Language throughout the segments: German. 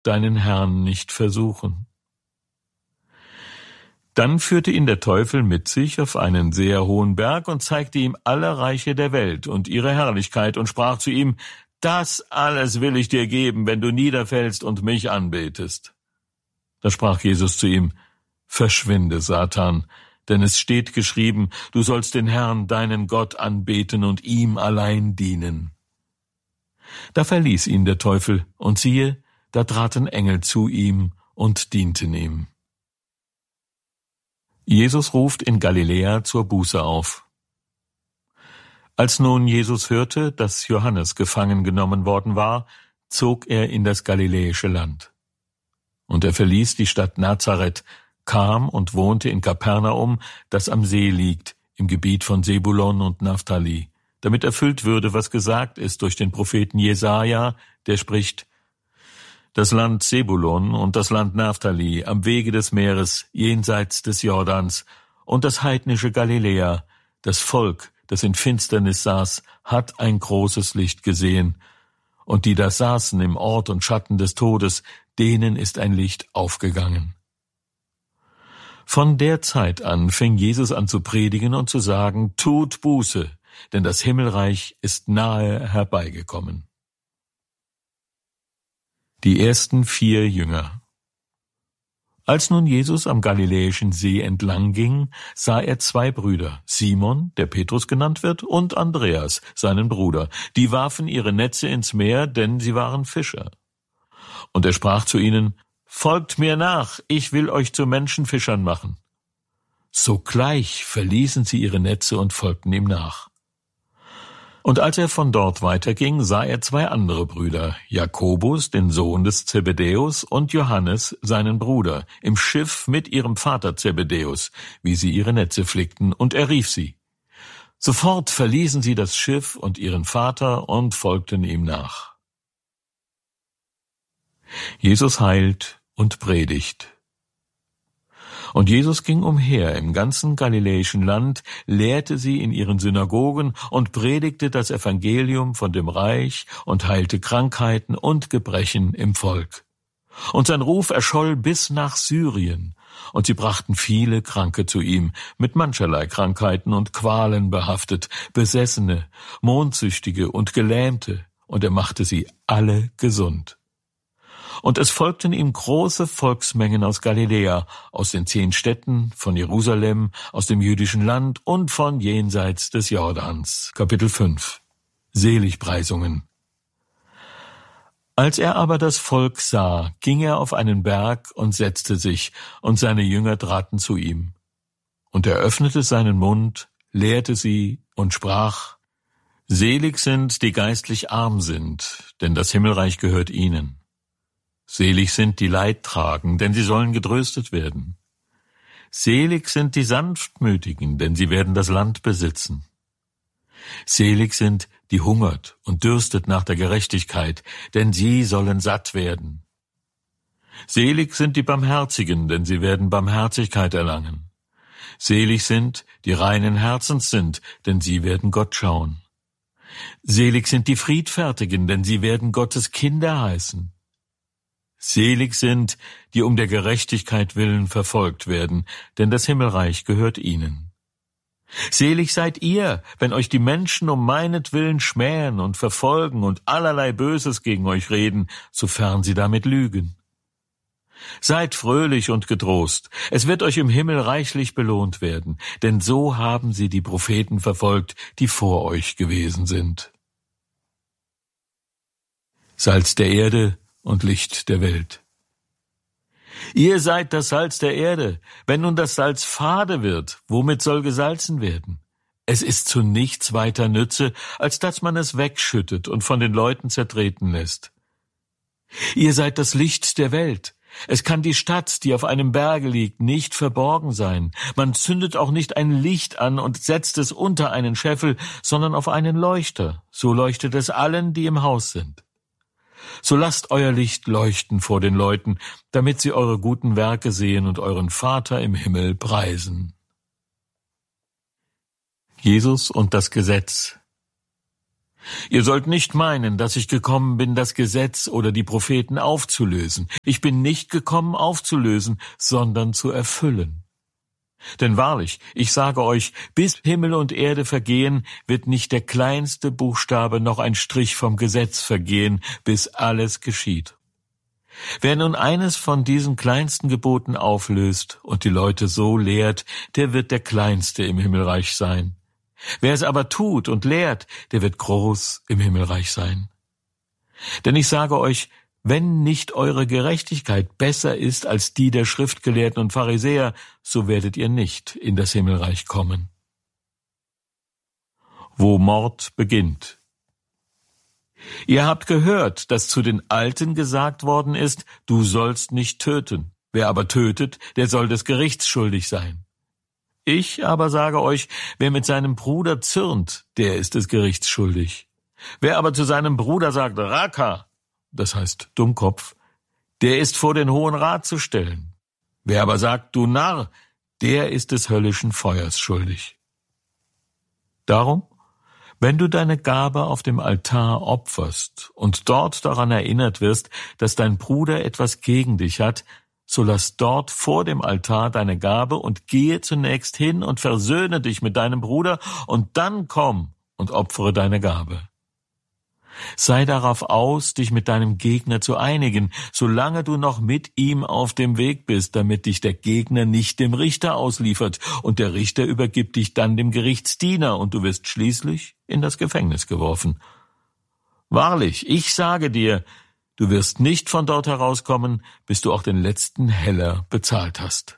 deinen Herrn nicht versuchen.« Dann führte ihn der Teufel mit sich auf einen sehr hohen Berg und zeigte ihm alle Reiche der Welt und ihre Herrlichkeit und sprach zu ihm: »Das alles will ich dir geben, wenn du niederfällst und mich anbetest.« Da sprach Jesus zu ihm: »Verschwinde, Satan, denn es steht geschrieben, du sollst den Herrn, deinen Gott, anbeten und ihm allein dienen.« Da verließ ihn der Teufel, und siehe, da traten Engel zu ihm und dienten ihm. Jesus ruft in Galiläa zur Buße auf. Als nun Jesus hörte, dass Johannes gefangen genommen worden war, zog er in das galiläische Land. Und er verließ die Stadt Nazareth, kam und wohnte in Kapernaum, das am See liegt, im Gebiet von Sebulon und Naphtali, damit erfüllt würde, was gesagt ist durch den Propheten Jesaja, der spricht: Das Land Sebulon und das Land Naphtali am Wege des Meeres, jenseits des Jordans, und das heidnische Galiläa, das Volk, das in Finsternis saß, hat ein großes Licht gesehen, und die da saßen im Ort und Schatten des Todes, denen ist ein Licht aufgegangen. Von der Zeit an fing Jesus an zu predigen und zu sagen: Tut Buße, denn das Himmelreich ist nahe herbeigekommen. Die ersten 4 Jünger. Als nun Jesus am Galiläischen See entlang ging, sah er 2 Brüder, Simon, der Petrus genannt wird, und Andreas, seinen Bruder. Die warfen ihre Netze ins Meer, denn sie waren Fischer. Und er sprach zu ihnen: Folgt mir nach, ich will euch zu Menschenfischern machen. Sogleich verließen sie ihre Netze und folgten ihm nach. Und als er von dort weiterging, sah er 2 andere Brüder, Jakobus, den Sohn des Zebedäus, und Johannes, seinen Bruder, im Schiff mit ihrem Vater Zebedäus, wie sie ihre Netze flickten, und er rief sie. Sofort verließen sie das Schiff und ihren Vater und folgten ihm nach. Jesus heilt und predigt. Und Jesus ging umher im ganzen galiläischen Land, lehrte sie in ihren Synagogen und predigte das Evangelium von dem Reich und heilte Krankheiten und Gebrechen im Volk. Und sein Ruf erscholl bis nach Syrien, und sie brachten viele Kranke zu ihm, mit mancherlei Krankheiten und Qualen behaftet, Besessene, Mondsüchtige und Gelähmte, und er machte sie alle gesund. Und es folgten ihm große Volksmengen aus Galiläa, aus den 10 Städten, von Jerusalem, aus dem jüdischen Land und von jenseits des Jordans. Kapitel 5. Seligpreisungen. Als er aber das Volk sah, ging er auf einen Berg und setzte sich, und seine Jünger traten zu ihm. Und er öffnete seinen Mund, lehrte sie und sprach: Selig sind, die geistlich arm sind, denn das Himmelreich gehört ihnen. Selig sind, die Leid tragen, denn sie sollen getröstet werden. Selig sind die Sanftmütigen, denn sie werden das Land besitzen. Selig sind, die hungert und dürstet nach der Gerechtigkeit, denn sie sollen satt werden. Selig sind die Barmherzigen, denn sie werden Barmherzigkeit erlangen. Selig sind, die reinen Herzens sind, denn sie werden Gott schauen. Selig sind die Friedfertigen, denn sie werden Gottes Kinder heißen. Selig sind, die um der Gerechtigkeit willen verfolgt werden, denn das Himmelreich gehört ihnen. Selig seid ihr, wenn euch die Menschen um meinetwillen schmähen und verfolgen und allerlei Böses gegen euch reden, sofern sie damit lügen. Seid fröhlich und getrost, es wird euch im Himmel reichlich belohnt werden, denn so haben sie die Propheten verfolgt, die vor euch gewesen sind. Salz der Erde und Licht der Welt. Ihr seid das Salz der Erde. Wenn nun das Salz fade wird, womit soll gesalzen werden? Es ist zu nichts weiter Nütze, als dass man es wegschüttet und von den Leuten zertreten lässt. Ihr seid das Licht der Welt. Es kann die Stadt, die auf einem Berge liegt, nicht verborgen sein. Man zündet auch nicht ein Licht an und setzt es unter einen Scheffel, sondern auf einen Leuchter. So leuchtet es allen, die im Haus sind. So lasst euer Licht leuchten vor den Leuten, damit sie eure guten Werke sehen und euren Vater im Himmel preisen. Jesus und das Gesetz. Ihr sollt nicht meinen, dass ich gekommen bin, das Gesetz oder die Propheten aufzulösen. Ich bin nicht gekommen, aufzulösen, sondern zu erfüllen. Denn wahrlich, ich sage euch, bis Himmel und Erde vergehen, wird nicht der kleinste Buchstabe noch ein Strich vom Gesetz vergehen, bis alles geschieht. Wer nun eines von diesen kleinsten Geboten auflöst und die Leute so lehrt, der wird der Kleinste im Himmelreich sein. Wer es aber tut und lehrt, der wird groß im Himmelreich sein. Denn ich sage euch, wenn nicht eure Gerechtigkeit besser ist als die der Schriftgelehrten und Pharisäer, so werdet ihr nicht in das Himmelreich kommen. Wo Mord beginnt. Ihr habt gehört, dass zu den Alten gesagt worden ist, du sollst nicht töten. Wer aber tötet, der soll des Gerichts schuldig sein. Ich aber sage euch, wer mit seinem Bruder zürnt, der ist des Gerichts schuldig. Wer aber zu seinem Bruder sagt, Raka, das heißt Dummkopf, der ist vor den Hohen Rat zu stellen. Wer aber sagt, du Narr, der ist des höllischen Feuers schuldig. Darum, wenn du deine Gabe auf dem Altar opferst und dort daran erinnert wirst, dass dein Bruder etwas gegen dich hat, so lass dort vor dem Altar deine Gabe und gehe zunächst hin und versöhne dich mit deinem Bruder und dann komm und opfere deine Gabe. Sei darauf aus, dich mit deinem Gegner zu einigen, solange du noch mit ihm auf dem Weg bist, damit dich der Gegner nicht dem Richter ausliefert und der Richter übergibt dich dann dem Gerichtsdiener und du wirst schließlich in das Gefängnis geworfen. Wahrlich, ich sage dir, du wirst nicht von dort herauskommen, bis du auch den letzten Heller bezahlt hast.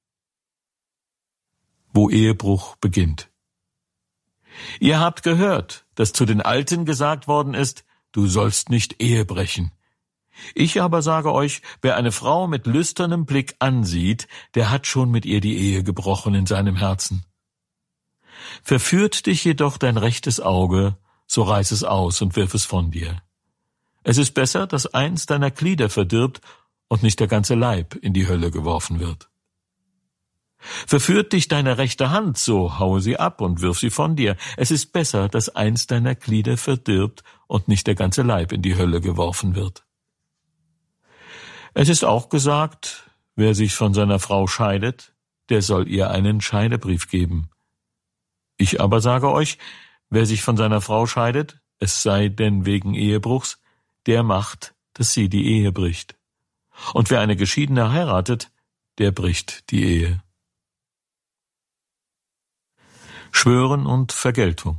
Wo Ehebruch beginnt. Ihr habt gehört, dass zu den Alten gesagt worden ist, du sollst nicht Ehe brechen. Ich aber sage euch, wer eine Frau mit lüsternem Blick ansieht, der hat schon mit ihr die Ehe gebrochen in seinem Herzen. Verführt dich jedoch dein rechtes Auge, so reiß es aus und wirf es von dir. Es ist besser, dass eins deiner Glieder verdirbt und nicht der ganze Leib in die Hölle geworfen wird. Verführt dich deine rechte Hand, so haue sie ab und wirf sie von dir. Es ist besser, dass eins deiner Glieder verdirbt und nicht der ganze Leib in die Hölle geworfen wird. Es ist auch gesagt, wer sich von seiner Frau scheidet, der soll ihr einen Scheidebrief geben. Ich aber sage euch, wer sich von seiner Frau scheidet, es sei denn wegen Ehebruchs, der macht, dass sie die Ehe bricht. Und wer eine Geschiedene heiratet, der bricht die Ehe. Schwören und Vergeltung.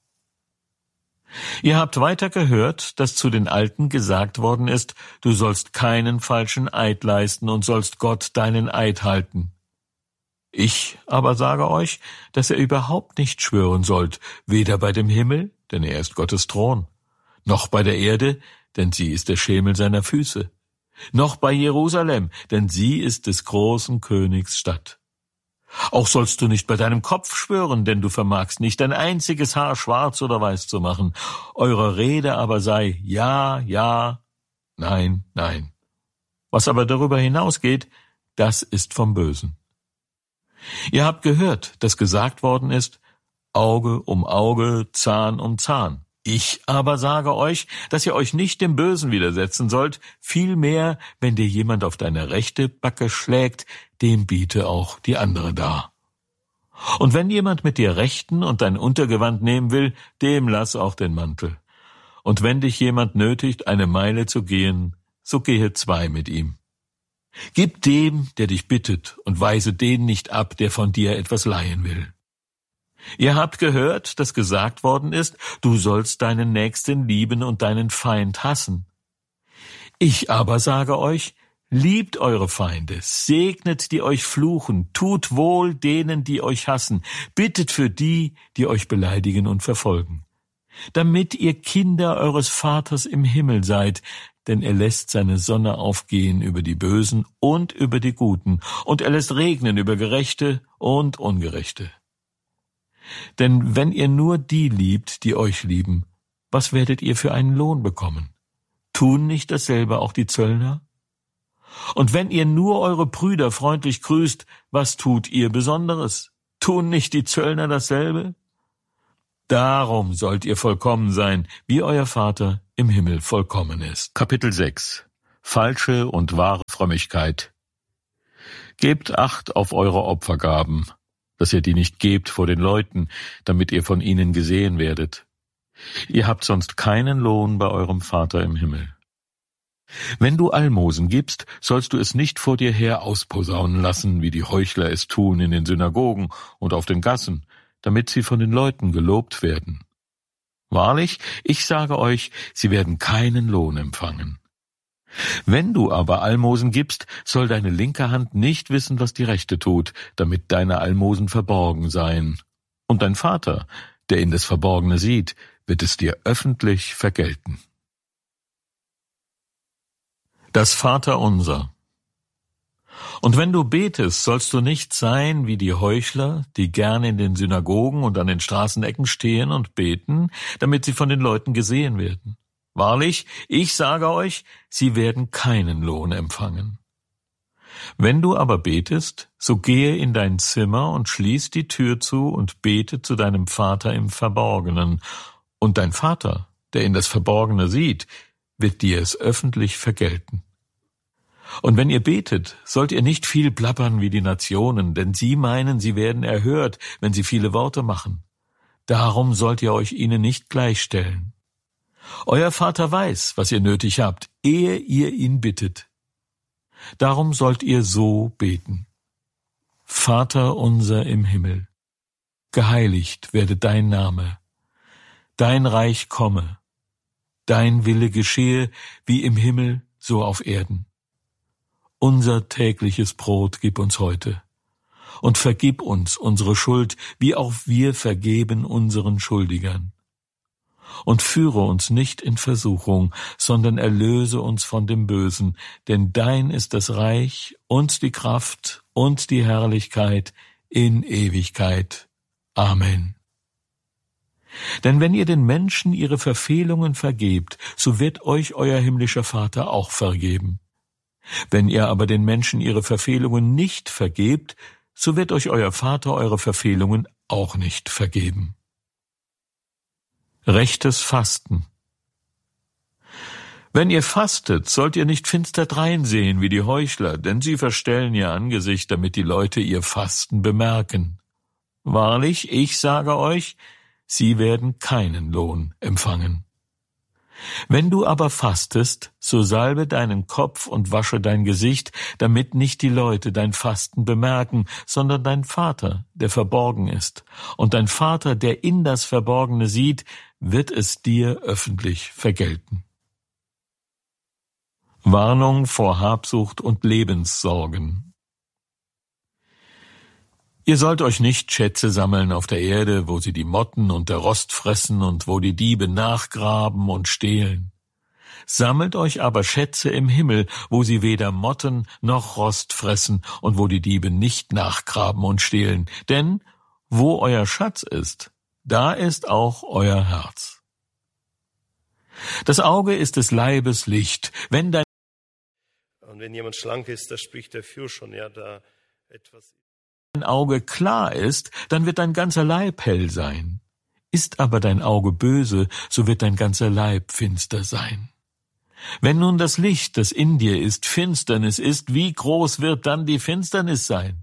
Ihr habt weiter gehört, dass zu den Alten gesagt worden ist, du sollst keinen falschen Eid leisten und sollst Gott deinen Eid halten. Ich aber sage euch, dass ihr überhaupt nicht schwören sollt, weder bei dem Himmel, denn er ist Gottes Thron, noch bei der Erde, denn sie ist der Schemel seiner Füße, noch bei Jerusalem, denn sie ist des großen Königs Stadt. Auch sollst du nicht bei deinem Kopf schwören, denn du vermagst nicht ein einziges Haar schwarz oder weiß zu machen. Eure Rede aber sei ja, ja, nein, nein. Was aber darüber hinausgeht, das ist vom Bösen. Ihr habt gehört, dass gesagt worden ist, Auge um Auge, Zahn um Zahn. Ich aber sage euch, dass ihr euch nicht dem Bösen widersetzen sollt, vielmehr, wenn dir jemand auf deine rechte Backe schlägt, dem biete auch die andere dar. Und wenn jemand mit dir rechten und dein Untergewand nehmen will, dem lass auch den Mantel. Und wenn dich jemand nötigt, eine Meile zu gehen, so gehe 2 mit ihm. Gib dem, der dich bittet, und weise den nicht ab, der von dir etwas leihen will. Ihr habt gehört, dass gesagt worden ist, du sollst deinen Nächsten lieben und deinen Feind hassen. Ich aber sage euch, liebt eure Feinde, segnet die euch fluchen, tut wohl denen, die euch hassen, bittet für die, die euch beleidigen und verfolgen, damit ihr Kinder eures Vaters im Himmel seid, denn er lässt seine Sonne aufgehen über die Bösen und über die Guten, und er lässt regnen über Gerechte und Ungerechte. Denn wenn ihr nur die liebt, die euch lieben, was werdet ihr für einen Lohn bekommen? Tun nicht dasselbe auch die Zöllner? Und wenn ihr nur eure Brüder freundlich grüßt, was tut ihr Besonderes? Tun nicht die Zöllner dasselbe? Darum sollt ihr vollkommen sein, wie euer Vater im Himmel vollkommen ist. Kapitel 6. Falsche und wahre Frömmigkeit. Gebt Acht auf eure Opfergaben, dass ihr die nicht gebt vor den Leuten, damit ihr von ihnen gesehen werdet. Ihr habt sonst keinen Lohn bei eurem Vater im Himmel. Wenn du Almosen gibst, sollst du es nicht vor dir her ausposaunen lassen, wie die Heuchler es tun in den Synagogen und auf den Gassen, damit sie von den Leuten gelobt werden. Wahrlich, ich sage euch, sie werden keinen Lohn empfangen. Wenn du aber Almosen gibst, soll deine linke Hand nicht wissen, was die rechte tut, damit deine Almosen verborgen seien. Und dein Vater, der in das Verborgene sieht, wird es dir öffentlich vergelten. Das Vaterunser. Und wenn du betest, sollst du nicht sein wie die Heuchler, die gerne in den Synagogen und an den Straßenecken stehen und beten, damit sie von den Leuten gesehen werden. Wahrlich, ich sage euch, sie werden keinen Lohn empfangen. Wenn du aber betest, so gehe in dein Zimmer und schließ die Tür zu und bete zu deinem Vater im Verborgenen. Und dein Vater, der in das Verborgene sieht, wird dir es öffentlich vergelten. Und wenn ihr betet, sollt ihr nicht viel plappern wie die Nationen, denn sie meinen, sie werden erhört, wenn sie viele Worte machen. Darum sollt ihr euch ihnen nicht gleichstellen. Euer Vater weiß, was ihr nötig habt, ehe ihr ihn bittet. Darum sollt ihr so beten. Vater unser im Himmel, geheiligt werde dein Name, dein Reich komme, dein Wille geschehe, wie im Himmel, so auf Erden. Unser tägliches Brot gib uns heute und vergib uns unsere Schuld, wie auch wir vergeben unseren Schuldigern. Und führe uns nicht in Versuchung, sondern erlöse uns von dem Bösen, denn dein ist das Reich und die Kraft und die Herrlichkeit in Ewigkeit. Amen. Denn wenn ihr den Menschen ihre Verfehlungen vergebt, so wird euch euer himmlischer Vater auch vergeben. Wenn ihr aber den Menschen ihre Verfehlungen nicht vergebt, so wird euch euer Vater eure Verfehlungen auch nicht vergeben. Rechtes Fasten. Wenn ihr fastet, sollt ihr nicht finster dreinsehen wie die Heuchler, denn sie verstellen ihr Angesicht, damit die Leute ihr Fasten bemerken. Wahrlich, ich sage euch, sie werden keinen Lohn empfangen. Wenn du aber fastest, so salbe deinen Kopf und wasche dein Gesicht, damit nicht die Leute dein Fasten bemerken, sondern dein Vater, der verborgen ist. Und dein Vater, der in das Verborgene sieht, wird es dir öffentlich vergelten. Warnung vor Habsucht und Lebenssorgen. Ihr sollt euch nicht Schätze sammeln auf der Erde, wo sie die Motten und der Rost fressen und wo die Diebe nachgraben und stehlen. Sammelt euch aber Schätze im Himmel, wo sie weder Motten noch Rost fressen und wo die Diebe nicht nachgraben und stehlen. Denn wo euer Schatz ist, da ist auch euer Herz. Das Auge ist des Leibes Licht. Und wenn jemand schlank ist, da spricht dafür schon, ja, da etwas. Wenn dein Auge klar ist, dann wird dein ganzer Leib hell sein. Ist aber dein Auge böse, so wird dein ganzer Leib finster sein. Wenn nun das Licht, das in dir ist, Finsternis ist, wie groß wird dann die Finsternis sein?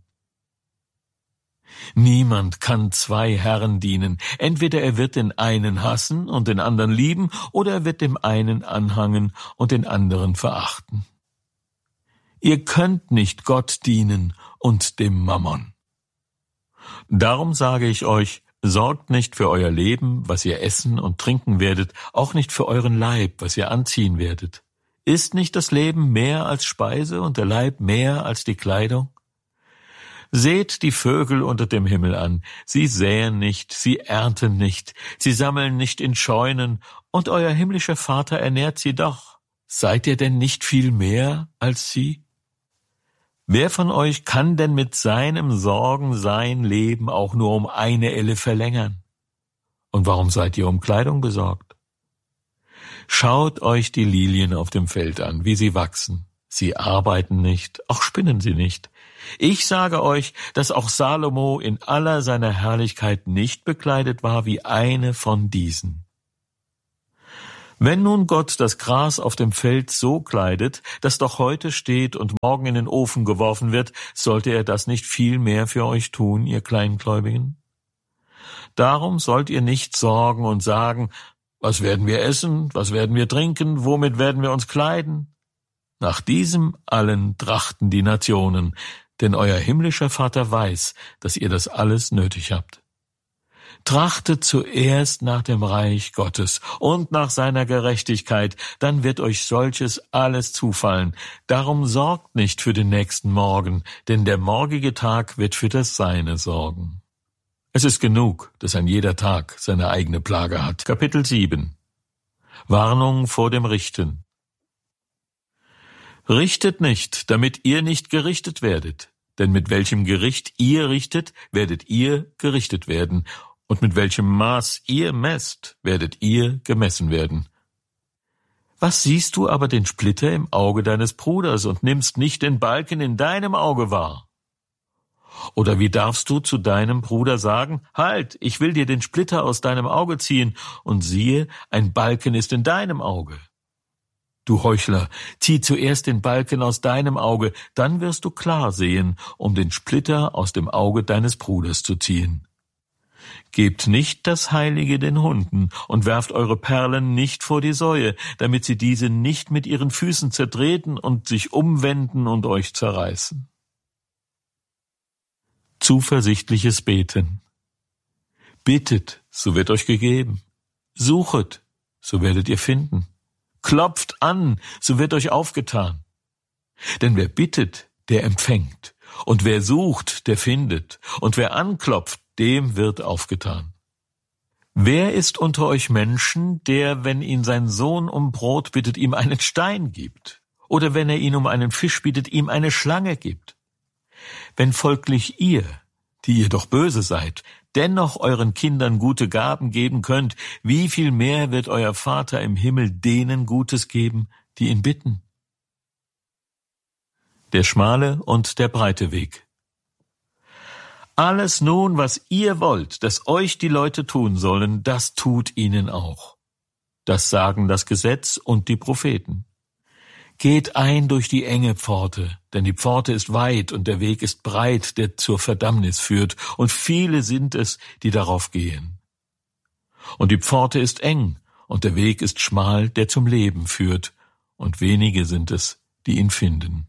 Niemand kann zwei Herren dienen. Entweder er wird den einen hassen und den anderen lieben, oder er wird dem einen anhangen und den anderen verachten. Ihr könnt nicht Gott dienen und dem Mammon. Darum sage ich euch, sorgt nicht für euer Leben, was ihr essen und trinken werdet, auch nicht für euren Leib, was ihr anziehen werdet. Ist nicht das Leben mehr als Speise und der Leib mehr als die Kleidung? Seht die Vögel unter dem Himmel an, sie säen nicht, sie ernten nicht, sie sammeln nicht in Scheunen, und euer himmlischer Vater ernährt sie doch. Seid ihr denn nicht viel mehr als sie? Wer von euch kann denn mit seinem Sorgen sein Leben auch nur um eine Elle verlängern? Und warum seid ihr um Kleidung besorgt? Schaut euch die Lilien auf dem Feld an, wie sie wachsen. Sie arbeiten nicht, auch spinnen sie nicht. Ich sage euch, dass auch Salomo in aller seiner Herrlichkeit nicht bekleidet war wie eine von diesen. Wenn nun Gott das Gras auf dem Feld so kleidet, das doch heute steht und morgen in den Ofen geworfen wird, sollte er das nicht viel mehr für euch tun, ihr Kleingläubigen? Darum sollt ihr nicht sorgen und sagen, was werden wir essen, was werden wir trinken, womit werden wir uns kleiden? Nach diesem allen trachten die Nationen, denn euer himmlischer Vater weiß, dass ihr das alles nötig habt. Trachtet zuerst nach dem Reich Gottes und nach seiner Gerechtigkeit, dann wird euch solches alles zufallen. Darum sorgt nicht für den nächsten Morgen, denn der morgige Tag wird für das Seine sorgen. Es ist genug, dass ein jeder Tag seine eigene Plage hat. Kapitel 7 Warnung vor dem Richten. Richtet nicht, damit ihr nicht gerichtet werdet. Denn mit welchem Gericht ihr richtet, werdet ihr gerichtet werden. Und mit welchem Maß ihr messt, werdet ihr gemessen werden. Was siehst du aber den Splitter im Auge deines Bruders und nimmst nicht den Balken in deinem Auge wahr? Oder wie darfst du zu deinem Bruder sagen, halt, ich will dir den Splitter aus deinem Auge ziehen, und siehe, ein Balken ist in deinem Auge? Du Heuchler, zieh zuerst den Balken aus deinem Auge, dann wirst du klar sehen, um den Splitter aus dem Auge deines Bruders zu ziehen. Gebt nicht das Heilige den Hunden und werft eure Perlen nicht vor die Säue, damit sie diese nicht mit ihren Füßen zertreten und sich umwenden und euch zerreißen. Zuversichtliches Beten. Bittet, so wird euch gegeben. Suchet, so werdet ihr finden. Klopft an, so wird euch aufgetan. Denn wer bittet, der empfängt. Und wer sucht, der findet. Und wer anklopft, dem wird aufgetan. Wer ist unter euch Menschen, der, wenn ihn sein Sohn um Brot bittet, ihm einen Stein gibt? Oder wenn er ihn um einen Fisch bittet, ihm eine Schlange gibt? Wenn folglich ihr, die ihr doch böse seid, dennoch euren Kindern gute Gaben geben könnt, wie viel mehr wird euer Vater im Himmel denen Gutes geben, die ihn bitten? Der schmale und der breite Weg. Alles nun, was ihr wollt, dass euch die Leute tun sollen, das tut ihnen auch. Das sagen das Gesetz und die Propheten. Geht ein durch die enge Pforte, denn die Pforte ist weit und der Weg ist breit, der zur Verdammnis führt, und viele sind es, die darauf gehen. Und die Pforte ist eng und der Weg ist schmal, der zum Leben führt, und wenige sind es, die ihn finden.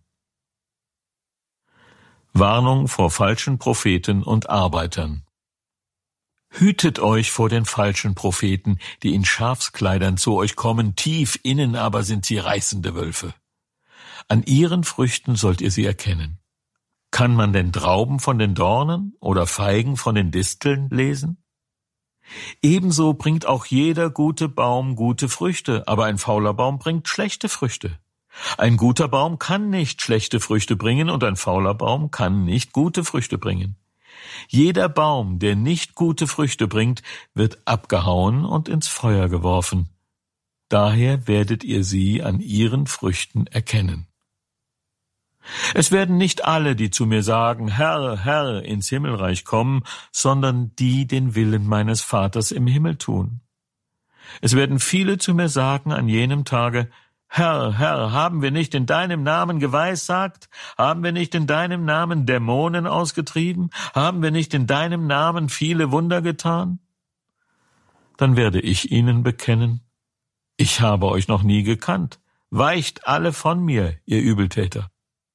Warnung vor falschen Propheten und Arbeitern. Hütet euch vor den falschen Propheten, die in Schafskleidern zu euch kommen, tief innen aber sind sie reißende Wölfe. An ihren Früchten sollt ihr sie erkennen. Kann man denn Trauben von den Dornen oder Feigen von den Disteln lesen? Ebenso bringt auch jeder gute Baum gute Früchte, aber ein fauler Baum bringt schlechte Früchte. Ein guter Baum kann nicht schlechte Früchte bringen und ein fauler Baum kann nicht gute Früchte bringen. Jeder Baum, der nicht gute Früchte bringt, wird abgehauen und ins Feuer geworfen. Daher werdet ihr sie an ihren Früchten erkennen. Es werden nicht alle, die zu mir sagen, Herr, Herr, ins Himmelreich kommen, sondern die den Willen meines Vaters im Himmel tun. Es werden viele zu mir sagen an jenem Tage, Herr, Herr, haben wir nicht in deinem Namen geweissagt? Haben wir nicht in deinem Namen Dämonen ausgetrieben? Haben wir nicht in deinem Namen viele Wunder getan? Dann werde ich ihnen bekennen, ich habe euch noch nie gekannt. Weicht alle von mir, ihr Übeltäter.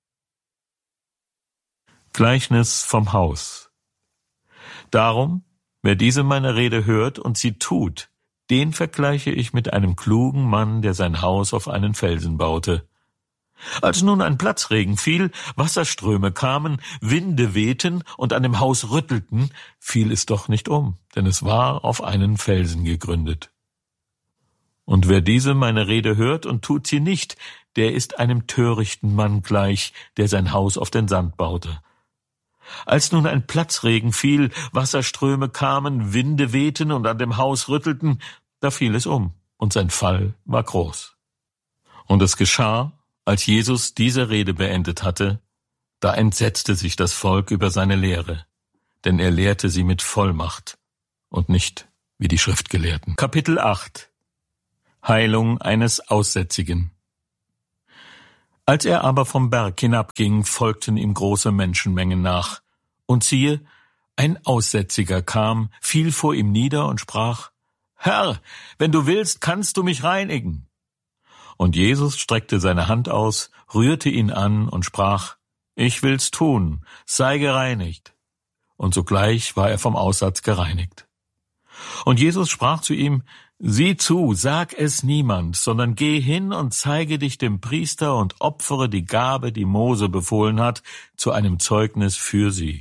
Gleichnis vom Haus. Darum, wer diese meine Rede hört und sie tut, den vergleiche ich mit einem klugen Mann, der sein Haus auf einen Felsen baute. Als nun ein Platzregen fiel, Wasserströme kamen, Winde wehten und an dem Haus rüttelten, fiel es doch nicht um, denn es war auf einen Felsen gegründet. Und wer diese meine Rede hört und tut sie nicht, der ist einem törichten Mann gleich, der sein Haus auf den Sand baute. Als nun ein Platzregen fiel, Wasserströme kamen, Winde wehten und an dem Haus rüttelten, da fiel es um, und sein Fall war groß. Und es geschah, Als Jesus diese Rede beendet hatte, da entsetzte sich das Volk über seine Lehre, denn er lehrte sie mit Vollmacht und nicht wie die Schriftgelehrten. Kapitel 8 Heilung eines Aussätzigen. Als er aber vom Berg hinabging, folgten ihm große Menschenmengen nach. Und siehe, ein Aussätziger kam, fiel vor ihm nieder und sprach: Herr, wenn du willst, kannst du mich reinigen. Und Jesus streckte seine Hand aus, rührte ihn an und sprach: Ich will's tun, sei gereinigt. Und sogleich war er vom Aussatz gereinigt. Und Jesus sprach zu ihm: Sieh zu, sag es niemand, sondern geh hin und zeige dich dem Priester und opfere die Gabe, die Mose befohlen hat, zu einem Zeugnis für sie.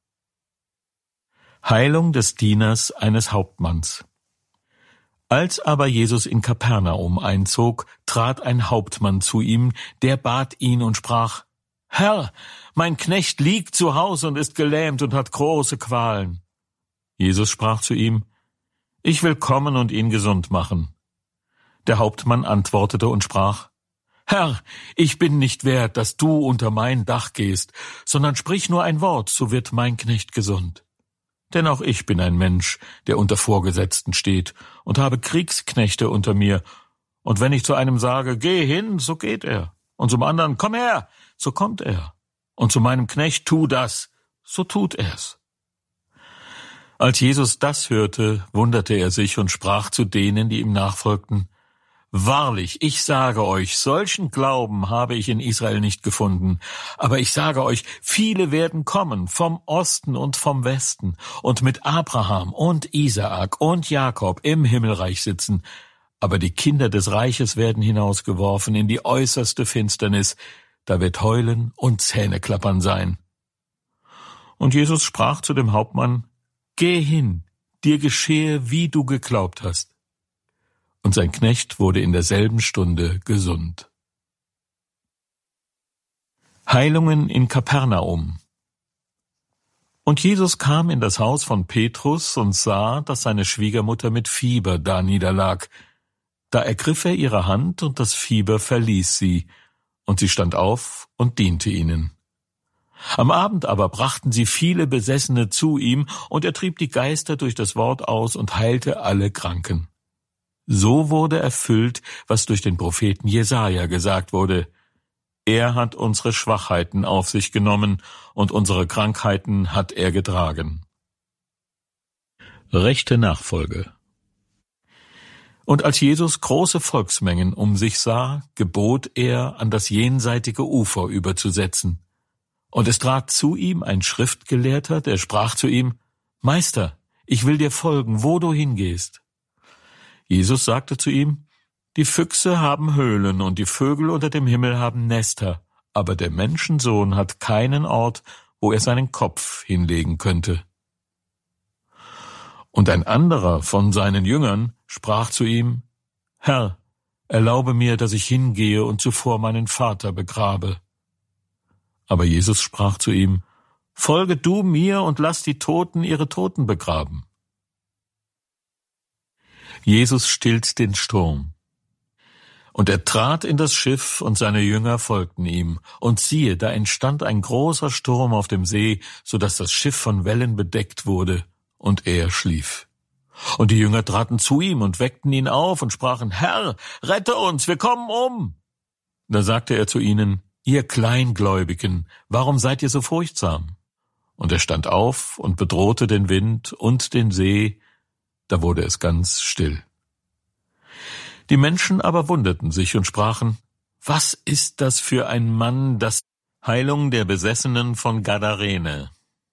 Heilung des Dieners eines Hauptmanns. Als aber Jesus in Kapernaum einzog, trat ein Hauptmann zu ihm, der bat ihn und sprach: Herr, mein Knecht liegt zu Hause und ist gelähmt und hat große Qualen. Jesus sprach zu ihm: Ich will kommen und ihn gesund machen. Der Hauptmann antwortete und sprach: Herr, ich bin nicht wert, dass du unter mein Dach gehst, sondern sprich nur ein Wort, so wird mein Knecht gesund. Denn auch ich bin ein Mensch, der unter Vorgesetzten steht, und habe Kriegsknechte unter mir. Und wenn ich zu einem sage, geh hin, so geht er. Und zum anderen, komm her, so kommt er. Und zu meinem Knecht, tu das, so tut er's. Als Jesus das hörte, wunderte er sich und sprach zu denen, die ihm nachfolgten: Wahrlich, ich sage euch, solchen Glauben habe ich in Israel nicht gefunden. Aber ich sage euch, viele werden kommen, vom Osten und vom Westen, und mit Abraham und Isaak und Jakob im Himmelreich sitzen. Aber die Kinder des Reiches werden hinausgeworfen in die äußerste Finsternis. Da wird Heulen und Zähneklappern sein. Und Jesus sprach zu dem Hauptmann: Geh hin, dir geschehe, wie du geglaubt hast. Und sein Knecht wurde in derselben Stunde gesund. Heilungen in Kapernaum. Und Jesus kam in das Haus von Petrus und sah, dass seine Schwiegermutter mit Fieber da niederlag. Da ergriff er ihre Hand, und das Fieber verließ sie, und sie stand auf und diente ihnen. Am Abend aber brachten sie viele Besessene zu ihm, und er trieb die Geister durch das Wort aus und heilte alle Kranken. So wurde erfüllt, was durch den Propheten Jesaja gesagt wurde: Er hat unsere Schwachheiten auf sich genommen, und unsere Krankheiten hat er getragen. Rechte Nachfolge. Und als Jesus große Volksmengen um sich sah, gebot er, an das jenseitige Ufer überzusetzen. Und es trat zu ihm ein Schriftgelehrter, der sprach zu ihm: Meister, ich will dir folgen, wo du hingehst. Jesus sagte zu ihm: Die Füchse haben Höhlen und die Vögel unter dem Himmel haben Nester, aber der Menschensohn hat keinen Ort, wo er seinen Kopf hinlegen könnte. Und ein anderer von seinen Jüngern sprach zu ihm: Herr, erlaube mir, dass ich hingehe und zuvor meinen Vater begrabe. Aber Jesus sprach zu ihm: Folge du mir und lass die Toten ihre Toten begraben. Jesus stillt den Sturm. Und er trat in das Schiff, und seine Jünger folgten ihm. Und siehe, da entstand ein großer Sturm auf dem See, so dass das Schiff von Wellen bedeckt wurde, und er schlief. Und die Jünger traten zu ihm und weckten ihn auf und sprachen: Herr, rette uns, wir kommen um. Da sagte er zu ihnen: Ihr Kleingläubigen, warum seid ihr so furchtsam? Und er stand auf und bedrohte den Wind und den See, da wurde es ganz still. Die Menschen aber wunderten sich und sprachen: Was ist das für ein Mann, das Heilung der Besessenen von Gadarene?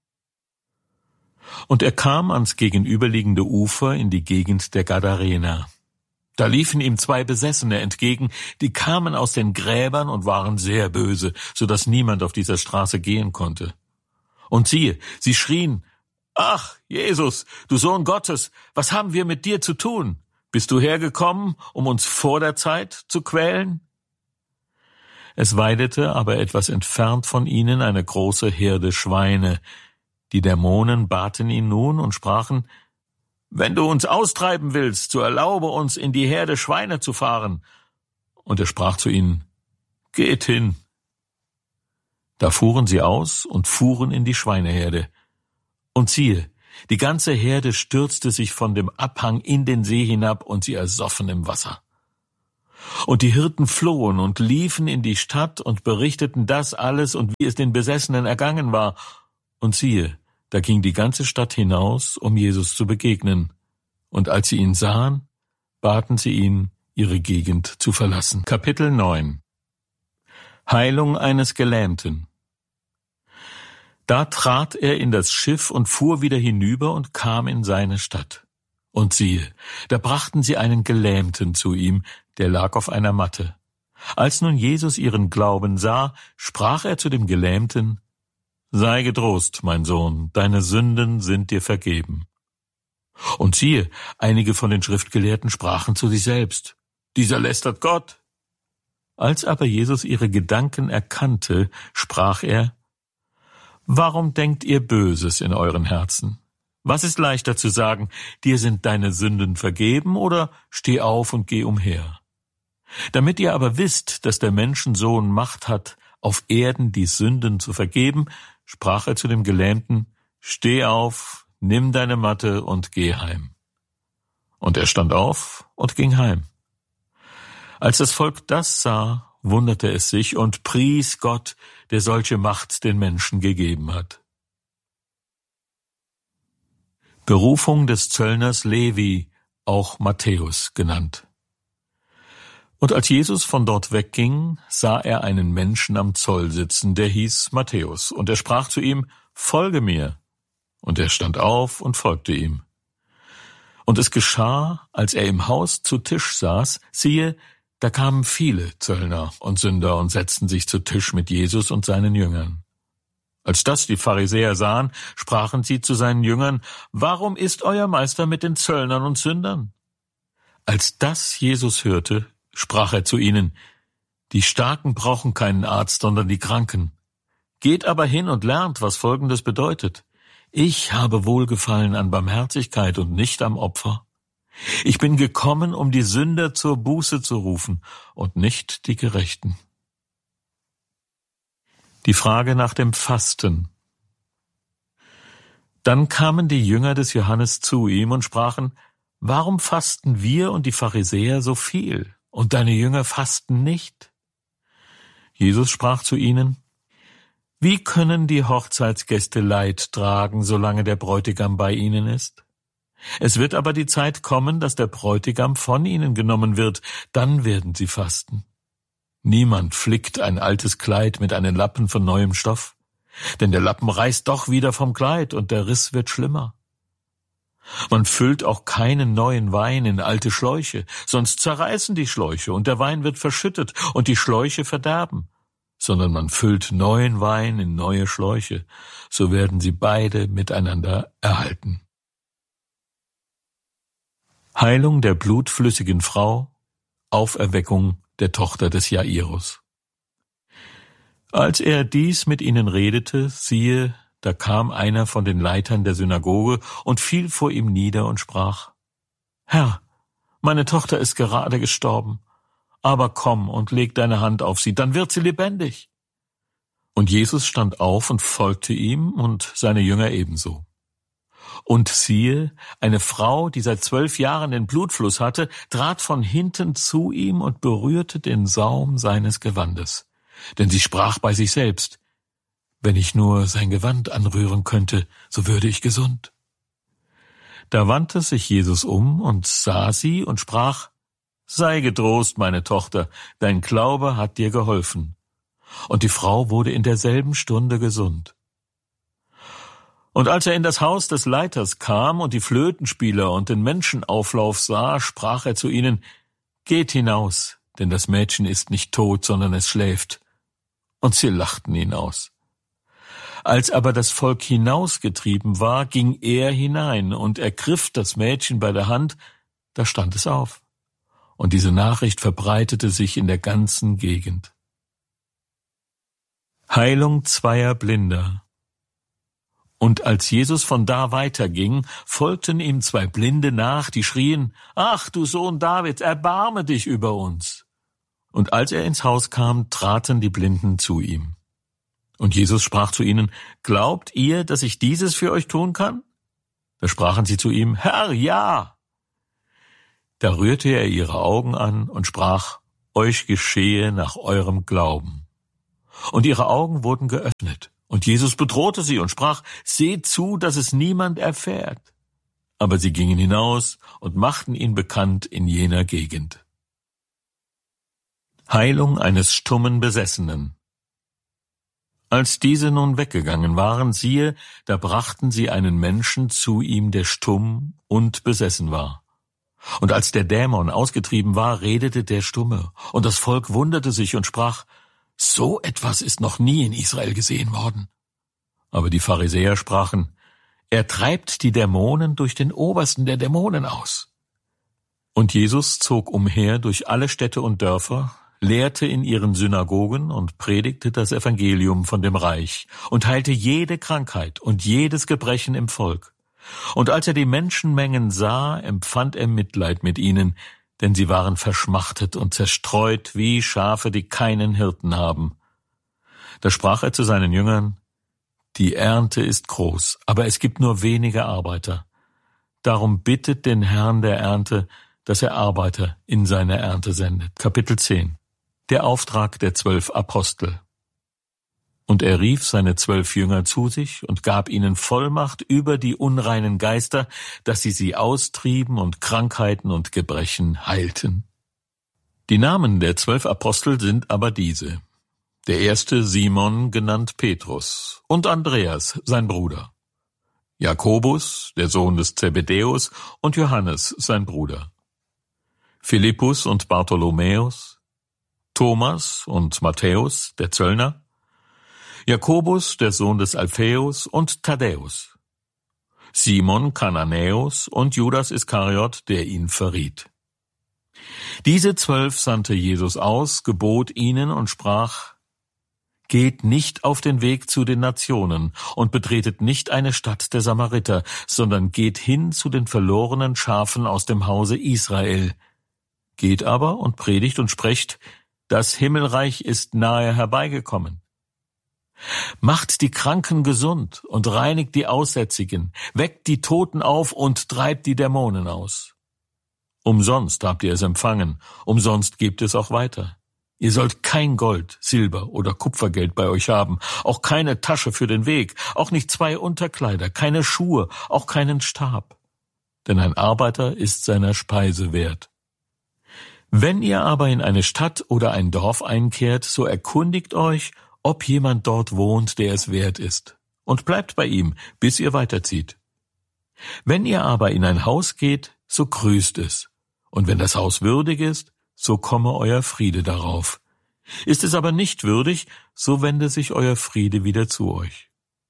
Und er kam ans gegenüberliegende Ufer in die Gegend der Gadarener. Da liefen ihm 2 Besessene entgegen, die kamen aus den Gräbern und waren sehr böse, so dass niemand auf dieser Straße gehen konnte. Und siehe, sie schrien: Ach, Jesus, du Sohn Gottes, was haben wir mit dir zu tun? Bist du hergekommen, um uns vor der Zeit zu quälen? Es weidete aber etwas entfernt von ihnen eine große Herde Schweine. Die Dämonen baten ihn nun und sprachen: Wenn du uns austreiben willst, so erlaube uns, in die Herde Schweine zu fahren. Und er sprach zu ihnen: geht hin. Da fuhren sie aus und fuhren in die Schweineherde. Und siehe, die ganze Herde stürzte sich von dem Abhang in den See hinab, und sie ersoffen im Wasser. Und die Hirten flohen und liefen in die Stadt und berichteten das alles und wie es den Besessenen ergangen war. Und siehe, da ging die ganze Stadt hinaus, um Jesus zu begegnen. Und als sie ihn sahen, baten sie ihn, ihre Gegend zu verlassen. Kapitel 9. Heilung eines Gelähmten. Da trat er in das Schiff und fuhr wieder hinüber und kam in seine Stadt. Und siehe, da brachten sie einen Gelähmten zu ihm, der lag auf einer Matte. Als nun Jesus ihren Glauben sah, sprach er zu dem Gelähmten: Sei getrost, mein Sohn, deine Sünden sind dir vergeben. Und siehe, einige von den Schriftgelehrten sprachen zu sich selbst: Dieser lästert Gott. Als aber Jesus ihre Gedanken erkannte, sprach er: Warum denkt ihr Böses in euren Herzen? Was ist leichter zu sagen, dir sind deine Sünden vergeben, oder steh auf und geh umher? Damit ihr aber wisst, dass der Menschensohn Macht hat, auf Erden die Sünden zu vergeben, sprach er zu dem Gelähmten: Steh auf, nimm deine Matte und geh heim. Und er stand auf und ging heim. Als das Volk das sah, wunderte es sich und pries Gott, der solche Macht den Menschen gegeben hat. Berufung des Zöllners Levi, auch Matthäus genannt. Und als Jesus von dort wegging, sah er einen Menschen am Zoll sitzen, der hieß Matthäus, und er sprach zu ihm: Folge mir. Und er stand auf und folgte ihm. Und es geschah, als er im Haus zu Tisch saß, siehe, da kamen viele Zöllner und Sünder und setzten sich zu Tisch mit Jesus und seinen Jüngern. Als das die Pharisäer sahen, sprachen sie zu seinen Jüngern: Warum isst euer Meister mit den Zöllnern und Sündern? Als das Jesus hörte, sprach er zu ihnen: Die Starken brauchen keinen Arzt, sondern die Kranken. Geht aber hin und lernt, was Folgendes bedeutet: Ich habe Wohlgefallen an Barmherzigkeit und nicht am Opfer. Ich bin gekommen, um die Sünder zur Buße zu rufen und nicht die Gerechten. Die Frage nach dem Fasten. Dann kamen die Jünger des Johannes zu ihm und sprachen: Warum fasten wir und die Pharisäer so viel, und deine Jünger fasten nicht? Jesus sprach zu ihnen: Wie können die Hochzeitsgäste Leid tragen, solange der Bräutigam bei ihnen ist? Es wird aber die Zeit kommen, dass der Bräutigam von ihnen genommen wird, dann werden sie fasten. Niemand flickt ein altes Kleid mit einem Lappen von neuem Stoff, denn der Lappen reißt doch wieder vom Kleid und der Riss wird schlimmer. Man füllt auch keinen neuen Wein in alte Schläuche, sonst zerreißen die Schläuche und der Wein wird verschüttet und die Schläuche verderben, sondern man füllt neuen Wein in neue Schläuche, so werden sie beide miteinander erhalten. Heilung der blutflüssigen Frau, Auferweckung der Tochter des Jairus. Als er dies mit ihnen redete, siehe, da kam einer von den Leitern der Synagoge und fiel vor ihm nieder und sprach: Herr, meine Tochter ist gerade gestorben, aber komm und leg deine Hand auf sie, dann wird sie lebendig. Und Jesus stand auf und folgte ihm und seine Jünger ebenso. Und siehe, eine Frau, die seit 12 Jahren den Blutfluss hatte, trat von hinten zu ihm und berührte den Saum seines Gewandes. Denn sie sprach bei sich selbst: Wenn ich nur sein Gewand anrühren könnte, so würde ich gesund. Da wandte sich Jesus um und sah sie und sprach: Sei getrost, meine Tochter, dein Glaube hat dir geholfen. Und die Frau wurde in derselben Stunde gesund. Und als er in das Haus des Leiters kam und die Flötenspieler und den Menschenauflauf sah, sprach er zu ihnen: Geht hinaus, denn das Mädchen ist nicht tot, sondern es schläft. Und sie lachten ihn aus. Als aber das Volk hinausgetrieben war, ging er hinein und ergriff das Mädchen bei der Hand, da stand es auf. Und diese Nachricht verbreitete sich in der ganzen Gegend. Heilung 2 Blinder. Und als Jesus von da weiterging, folgten ihm 2 Blinde nach, die schrien: Ach, du Sohn Davids, erbarme dich über uns. Und als er ins Haus kam, traten die Blinden zu ihm. Und Jesus sprach zu ihnen: Glaubt ihr, dass ich dieses für euch tun kann? Da sprachen sie zu ihm: Herr, ja. Da rührte er ihre Augen an und sprach: Euch geschehe nach eurem Glauben. Und ihre Augen wurden geöffnet. Und Jesus bedrohte sie und sprach: Seht zu, dass es niemand erfährt. Aber sie gingen hinaus und machten ihn bekannt in jener Gegend. Heilung eines stummen Besessenen. Als diese nun weggegangen waren, siehe, da brachten sie einen Menschen zu ihm, der stumm und besessen war. Und als der Dämon ausgetrieben war, redete der Stumme, und das Volk wunderte sich und sprach: So etwas ist noch nie in Israel gesehen worden. Aber die Pharisäer sprachen: Er treibt die Dämonen durch den Obersten der Dämonen aus. Und Jesus zog umher durch alle Städte und Dörfer, lehrte in ihren Synagogen und predigte das Evangelium von dem Reich und heilte jede Krankheit und jedes Gebrechen im Volk. Und als er die Menschenmengen sah, empfand er Mitleid mit ihnen, denn sie waren verschmachtet und zerstreut wie Schafe, die keinen Hirten haben. Da sprach er zu seinen Jüngern: Die Ernte ist groß, aber es gibt nur wenige Arbeiter. Darum bittet den Herrn der Ernte, dass er Arbeiter in seine Ernte sendet. Kapitel 10. Der Auftrag der 12 Apostel. Und er rief seine 12 Jünger zu sich und gab ihnen Vollmacht über die unreinen Geister, dass sie austrieben und Krankheiten und Gebrechen heilten. Die Namen der 12 Apostel sind aber diese: Der erste Simon, genannt Petrus, und Andreas, sein Bruder. Jakobus, der Sohn des Zebedäus, und Johannes, sein Bruder. Philippus und Bartholomäus, Thomas und Matthäus, der Zöllner, Jakobus, der Sohn des Alphaeus, und Thaddäus, Simon Kananäus und Judas Iskariot, der ihn verriet. Diese 12 sandte Jesus aus, gebot ihnen und sprach: Geht nicht auf den Weg zu den Nationen und betretet nicht eine Stadt der Samariter, sondern geht hin zu den verlorenen Schafen aus dem Hause Israel. Geht aber und predigt und sprecht: Das Himmelreich ist nahe herbeigekommen. Macht die Kranken gesund und reinigt die Aussätzigen, weckt die Toten auf und treibt die Dämonen aus. Umsonst habt ihr es empfangen, umsonst gebt es auch weiter. Ihr sollt kein Gold, Silber oder Kupfergeld bei euch haben, auch keine Tasche für den Weg, auch nicht 2 Unterkleider, keine Schuhe, auch keinen Stab. Denn ein Arbeiter ist seiner Speise wert. Wenn ihr aber in eine Stadt oder ein Dorf einkehrt, so erkundigt euch, ob jemand dort wohnt, der es wert ist, und bleibt bei ihm, bis ihr weiterzieht. Wenn ihr aber in ein Haus geht, so grüßt es, und wenn das Haus würdig ist, so komme euer Friede darauf. Ist es aber nicht würdig, so wende sich euer Friede wieder zu euch.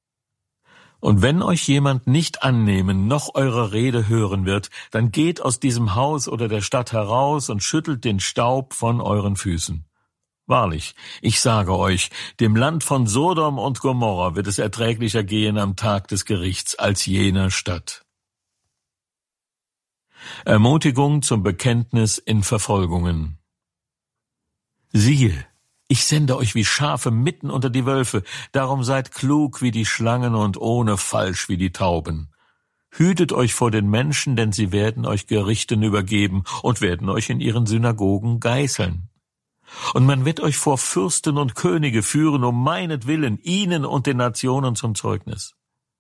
Und wenn euch jemand nicht annehmen, noch eure Rede hören wird, dann geht aus diesem Haus oder der Stadt heraus und schüttelt den Staub von euren Füßen. Wahrlich, ich sage euch, dem Land von Sodom und Gomorra wird es erträglicher gehen am Tag des Gerichts als jener Stadt. Ermutigung zum Bekenntnis in Verfolgungen. Siehe, ich sende euch wie Schafe mitten unter die Wölfe, darum seid klug wie die Schlangen und ohne Falsch wie die Tauben. Hütet euch vor den Menschen, denn sie werden euch Gerichten übergeben und werden euch in ihren Synagogen geißeln. Und man wird euch vor Fürsten und Könige führen, um meinetwillen, ihnen und den Nationen zum Zeugnis.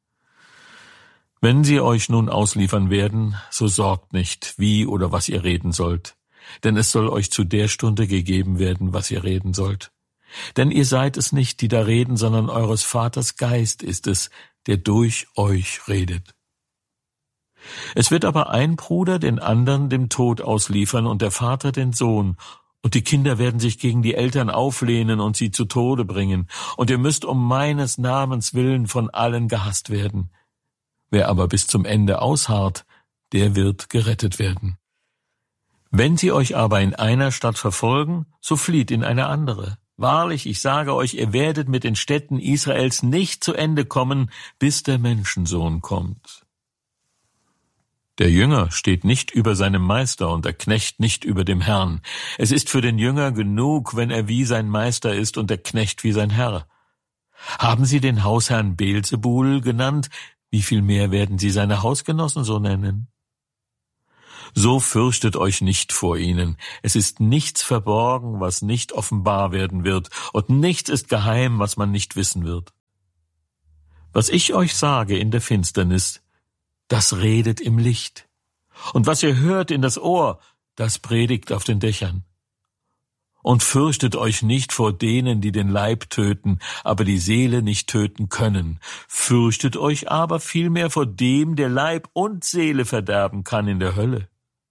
Wenn sie euch nun ausliefern werden, so sorgt nicht, wie oder was ihr reden sollt, denn es soll euch zu der Stunde gegeben werden, was ihr reden sollt. Denn ihr seid es nicht, die da reden, sondern eures Vaters Geist ist es, der durch euch redet. Es wird aber ein Bruder den anderen dem Tod ausliefern und der Vater den Sohn, und die Kinder werden sich gegen die Eltern auflehnen und sie zu Tode bringen, und ihr müsst um meines Namens willen von allen gehasst werden. Wer aber bis zum Ende ausharrt, der wird gerettet werden. Wenn sie euch aber in einer Stadt verfolgen, so flieht in eine andere. Wahrlich, ich sage euch, ihr werdet mit den Städten Israels nicht zu Ende kommen, bis der Menschensohn kommt. Der Jünger steht nicht über seinem Meister und der Knecht nicht über dem Herrn. Es ist für den Jünger genug, wenn er wie sein Meister ist und der Knecht wie sein Herr. Haben Sie den Hausherrn Beelzebul genannt? Wie viel mehr werden Sie seine Hausgenossen so nennen? So fürchtet euch nicht vor ihnen. Es ist nichts verborgen, was nicht offenbar werden wird, und nichts ist geheim, was man nicht wissen wird. Was ich euch sage in der Finsternis, das redet im Licht. Und was ihr hört in das Ohr, das predigt auf den Dächern. Und fürchtet euch nicht vor denen, die den Leib töten, aber die Seele nicht töten können. Fürchtet euch aber vielmehr vor dem, der Leib und Seele verderben kann in der Hölle.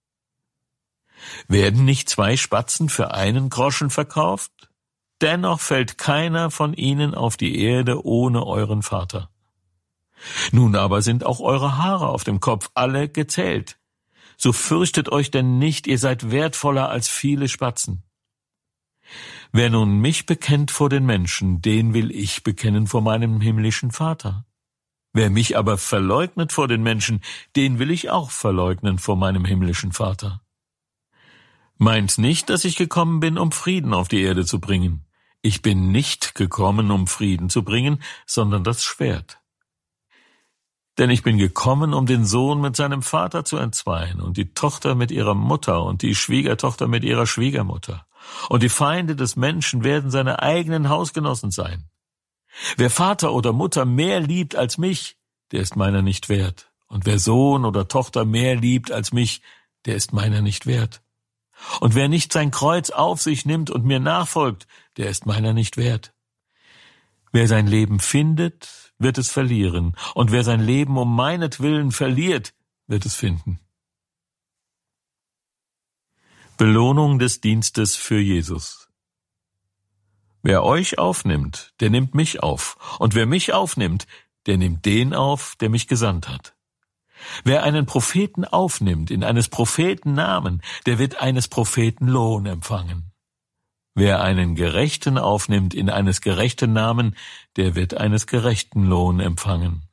Werden nicht 2 Spatzen für 1 Groschen verkauft? Dennoch fällt keiner von ihnen auf die Erde ohne euren Vater. Nun aber sind auch eure Haare auf dem Kopf alle gezählt. So fürchtet euch denn nicht, ihr seid wertvoller als viele Spatzen. Wer nun mich bekennt vor den Menschen, den will ich bekennen vor meinem himmlischen Vater. Wer mich aber verleugnet vor den Menschen, den will ich auch verleugnen vor meinem himmlischen Vater. Meint nicht, dass ich gekommen bin, um Frieden auf die Erde zu bringen. Ich bin nicht gekommen, um Frieden zu bringen, sondern das Schwert. Denn ich bin gekommen, um den Sohn mit seinem Vater zu entzweien und die Tochter mit ihrer Mutter und die Schwiegertochter mit ihrer Schwiegermutter. Und die Feinde des Menschen werden seine eigenen Hausgenossen sein. Wer Vater oder Mutter mehr liebt als mich, der ist meiner nicht wert. Und wer Sohn oder Tochter mehr liebt als mich, der ist meiner nicht wert. Und wer nicht sein Kreuz auf sich nimmt und mir nachfolgt, der ist meiner nicht wert. Wer sein Leben findet, wird es verlieren, und wer sein Leben um meinetwillen verliert, wird es finden. Belohnung des Dienstes für Jesus. Wer euch aufnimmt, der nimmt mich auf, und wer mich aufnimmt, der nimmt den auf, der mich gesandt hat. Wer einen Propheten aufnimmt in eines Propheten Namen, der wird eines Propheten Lohn empfangen. Wer einen Gerechten aufnimmt in eines gerechten Namen, der wird eines gerechten Lohn empfangen.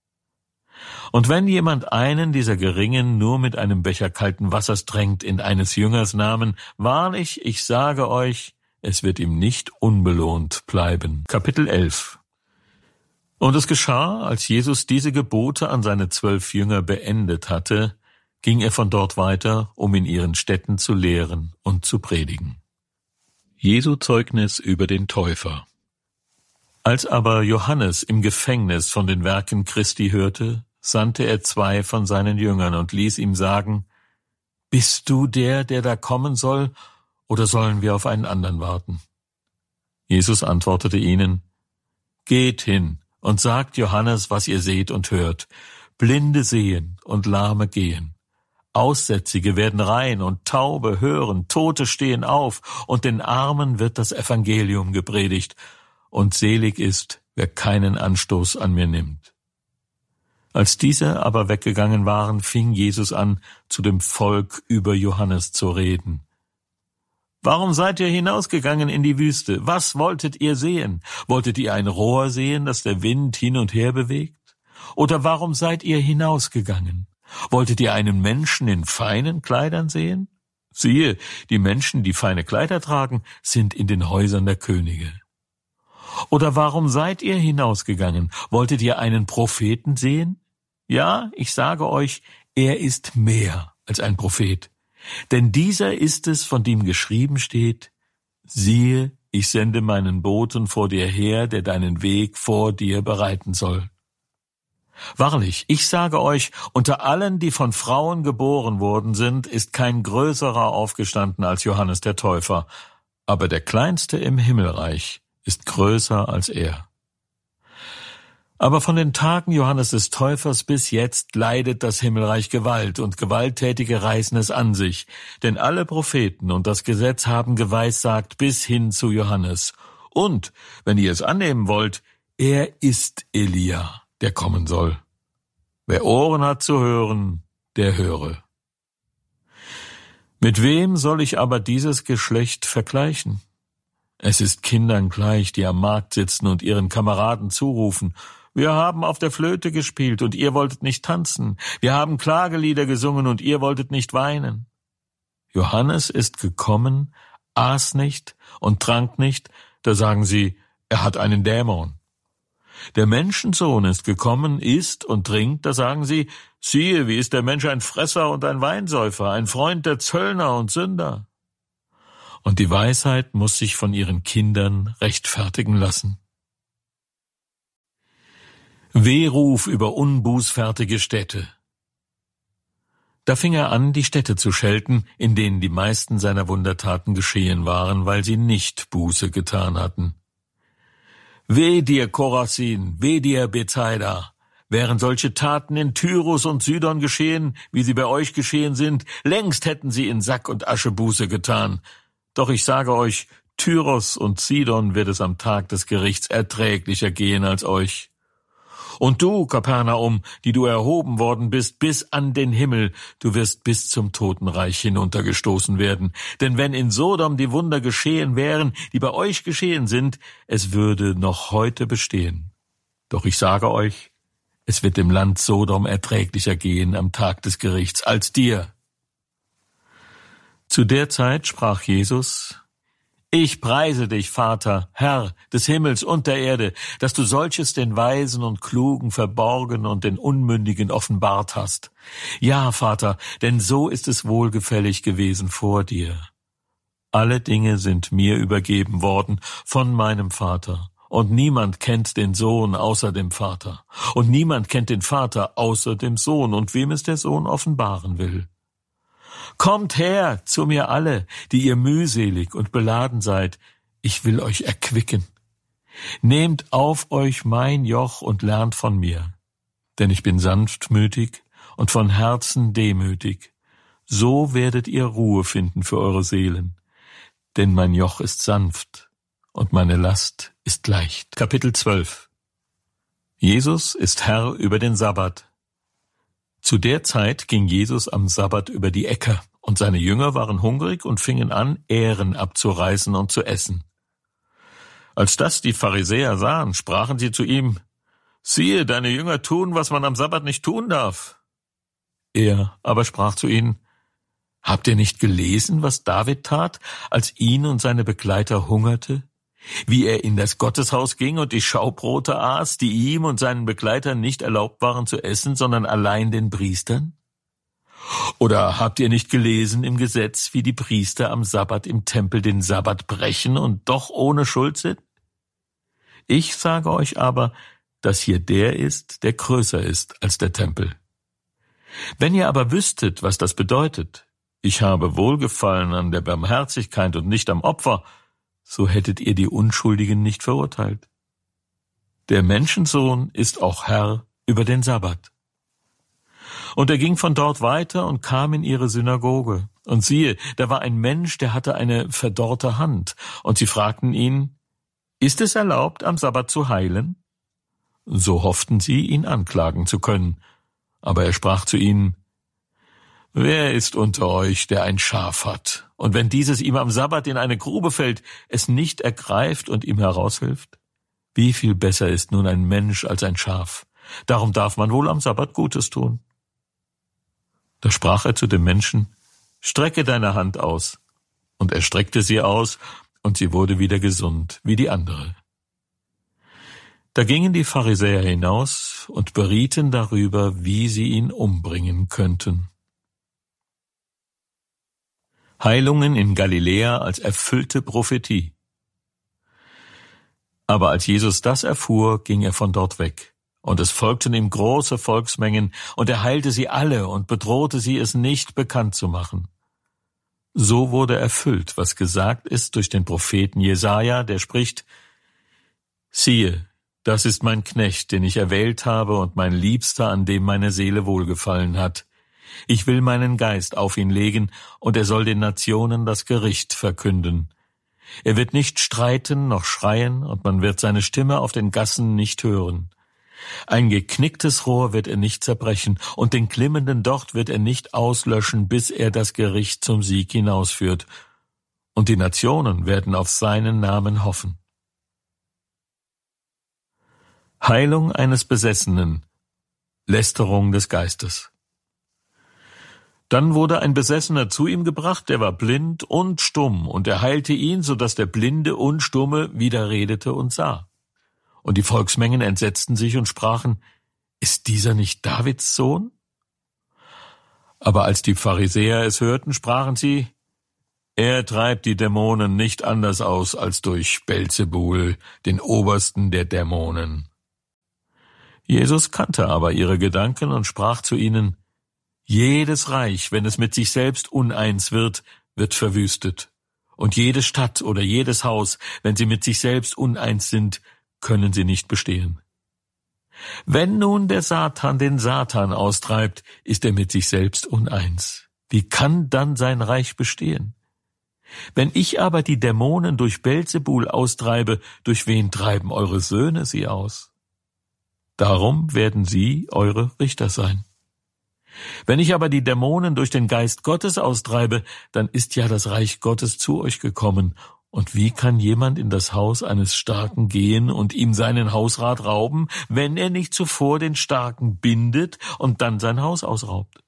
Und wenn jemand einen dieser Geringen nur mit einem Becher kalten Wassers drängt in eines Jüngers Namen, wahrlich, ich sage euch, es wird ihm nicht unbelohnt bleiben. Kapitel 11. Und es geschah, als Jesus diese Gebote an seine 12 Jünger beendet hatte, ging er von dort weiter, um in ihren Städten zu lehren und zu predigen. Jesu Zeugnis über den Täufer. Als aber Johannes im Gefängnis von den Werken Christi hörte, sandte er 2 von seinen Jüngern und ließ ihm sagen: Bist du der da kommen soll, oder sollen wir auf einen anderen warten? Jesus antwortete ihnen: Geht hin und sagt Johannes, was ihr seht und hört. Blinde sehen und Lahme gehen. Aussätzige werden rein und Taube hören, Tote stehen auf, und den Armen wird das Evangelium gepredigt. Und selig ist, wer keinen Anstoß an mir nimmt. Als diese aber weggegangen waren, fing Jesus an, zu dem Volk über Johannes zu reden. Warum seid ihr hinausgegangen in die Wüste? Was wolltet ihr sehen? Wolltet ihr ein Rohr sehen, das der Wind hin und her bewegt? Oder warum seid ihr hinausgegangen? Wolltet ihr einen Menschen in feinen Kleidern sehen? Siehe, die Menschen, die feine Kleider tragen, sind in den Häusern der Könige. Oder warum seid ihr hinausgegangen? Wolltet ihr einen Propheten sehen? Ja, ich sage euch, er ist mehr als ein Prophet. Denn dieser ist es, von dem geschrieben steht: Siehe, ich sende meinen Boten vor dir her, der deinen Weg vor dir bereiten soll. Wahrlich, ich sage euch, unter allen, die von Frauen geboren worden sind, ist kein größerer aufgestanden als Johannes der Täufer, aber der Kleinste im Himmelreich ist größer als er. Aber von den Tagen Johannes des Täufers bis jetzt leidet das Himmelreich Gewalt, und Gewalttätige reißen es an sich, denn alle Propheten und das Gesetz haben geweissagt bis hin zu Johannes. Und, wenn ihr es annehmen wollt, er ist Elia, der kommen soll. Wer Ohren hat zu hören, der höre. Mit wem soll ich aber dieses Geschlecht vergleichen? Es ist Kindern gleich, die am Markt sitzen und ihren Kameraden zurufen: Wir haben auf der Flöte gespielt und ihr wolltet nicht tanzen. Wir haben Klagelieder gesungen und ihr wolltet nicht weinen. Johannes ist gekommen, aß nicht und trank nicht, da sagen sie, er hat einen Dämon. Der Menschensohn ist gekommen, isst und trinkt, da sagen sie, siehe, wie ist der Mensch ein Fresser und ein Weinsäufer, ein Freund der Zöllner und Sünder. Und die Weisheit muss sich von ihren Kindern rechtfertigen lassen. Wehruf über unbußfertige Städte. Da fing er an, die Städte zu schelten, in denen die meisten seiner Wundertaten geschehen waren, weil sie nicht Buße getan hatten. Weh dir, Chorazin, weh dir, Bethsaida! Wären solche Taten in Tyrus und Sidon geschehen, wie sie bei euch geschehen sind, längst hätten sie in Sack und Asche Buße getan. Doch ich sage euch, Tyrus und Sidon wird es am Tag des Gerichts erträglicher gehen als euch. Und du, Kapernaum, die du erhoben worden bist bis an den Himmel, du wirst bis zum Totenreich hinuntergestoßen werden. Denn wenn in Sodom die Wunder geschehen wären, die bei euch geschehen sind, es würde noch heute bestehen. Doch ich sage euch, es wird dem Land Sodom erträglicher gehen am Tag des Gerichts als dir. Zu der Zeit sprach Jesus: Ich preise dich, Vater, Herr des Himmels und der Erde, dass du solches den Weisen und Klugen verborgen und den Unmündigen offenbart hast. Ja, Vater, denn so ist es wohlgefällig gewesen vor dir. Alle Dinge sind mir übergeben worden von meinem Vater, und niemand kennt den Sohn außer dem Vater, und niemand kennt den Vater außer dem Sohn, und wem es der Sohn offenbaren will. Kommt her zu mir alle, die ihr mühselig und beladen seid, ich will euch erquicken. Nehmt auf euch mein Joch und lernt von mir, denn ich bin sanftmütig und von Herzen demütig. So werdet ihr Ruhe finden für eure Seelen, denn mein Joch ist sanft und meine Last ist leicht. Kapitel 12. Jesus ist Herr über den Sabbat. Zu der Zeit ging Jesus am Sabbat über die Äcker, und seine Jünger waren hungrig und fingen an, Ähren abzureißen und zu essen. Als das die Pharisäer sahen, sprachen sie zu ihm: Siehe, deine Jünger tun, was man am Sabbat nicht tun darf. Er aber sprach zu ihnen: Habt ihr nicht gelesen, was David tat, als ihn und seine Begleiter hungerte? Wie er in das Gotteshaus ging und die Schaubrote aß, die ihm und seinen Begleitern nicht erlaubt waren zu essen, sondern allein den Priestern? Oder habt ihr nicht gelesen im Gesetz, wie die Priester am Sabbat im Tempel den Sabbat brechen und doch ohne Schuld sind? Ich sage euch aber, dass hier der ist, der größer ist als der Tempel. Wenn ihr aber wüsstet, was das bedeutet, ich habe Wohlgefallen an der Barmherzigkeit und nicht am Opfer, so hättet ihr die Unschuldigen nicht verurteilt. Der Menschensohn ist auch Herr über den Sabbat. Und er ging von dort weiter und kam in ihre Synagoge. Und siehe, da war ein Mensch, der hatte eine verdorrte Hand. Und sie fragten ihn: Ist es erlaubt, am Sabbat zu heilen? So hofften sie, ihn anklagen zu können. Aber er sprach zu ihnen: Wer ist unter euch, der ein Schaf hat, und wenn dieses ihm am Sabbat in eine Grube fällt, es nicht ergreift und ihm heraushilft? Wie viel besser ist nun ein Mensch als ein Schaf? Darum darf man wohl am Sabbat Gutes tun. Da sprach er zu dem Menschen: Strecke deine Hand aus. Und er streckte sie aus, und sie wurde wieder gesund, wie die andere. Da gingen die Pharisäer hinaus und berieten darüber, wie sie ihn umbringen könnten. Heilungen in Galiläa als erfüllte Prophetie. Aber als Jesus das erfuhr, ging er von dort weg. Und es folgten ihm große Volksmengen, und er heilte sie alle und bedrohte sie, es nicht bekannt zu machen. So wurde erfüllt, was gesagt ist durch den Propheten Jesaja, der spricht: Siehe, das ist mein Knecht, den ich erwählt habe, und mein Liebster, an dem meine Seele wohlgefallen hat. Ich will meinen Geist auf ihn legen, und er soll den Nationen das Gericht verkünden. Er wird nicht streiten noch schreien, und man wird seine Stimme auf den Gassen nicht hören. Ein geknicktes Rohr wird er nicht zerbrechen, und den glimmenden Docht wird er nicht auslöschen, bis er das Gericht zum Sieg hinausführt. und die Nationen werden auf seinen Namen hoffen. Heilung eines Besessenen, Lästerung des Geistes. Dann wurde ein Besessener zu ihm gebracht, der war blind und stumm, und er heilte ihn, so dass der Blinde und Stumme wieder redete und sah. Und die Volksmengen entsetzten sich und sprachen, ist dieser nicht Davids Sohn? Aber als die Pharisäer es hörten, sprachen sie, er treibt die Dämonen nicht anders aus als durch Belzebul, den Obersten der Dämonen. Jesus kannte aber ihre Gedanken und sprach zu ihnen, jedes Reich, wenn es mit sich selbst uneins wird, wird verwüstet. Und jede Stadt oder jedes Haus, wenn sie mit sich selbst uneins sind, können sie nicht bestehen. Wenn nun der Satan den Satan austreibt, ist er mit sich selbst uneins. Wie kann dann sein Reich bestehen? Wenn ich aber die Dämonen durch Belzebul austreibe, durch wen treiben eure Söhne sie aus? Darum werden sie eure Richter sein. Wenn ich aber die Dämonen durch den Geist Gottes austreibe, dann ist ja das Reich Gottes zu euch gekommen. Und wie kann jemand in das Haus eines Starken gehen und ihm seinen Hausrat rauben, wenn er nicht zuvor den Starken bindet und dann sein Haus ausraubt?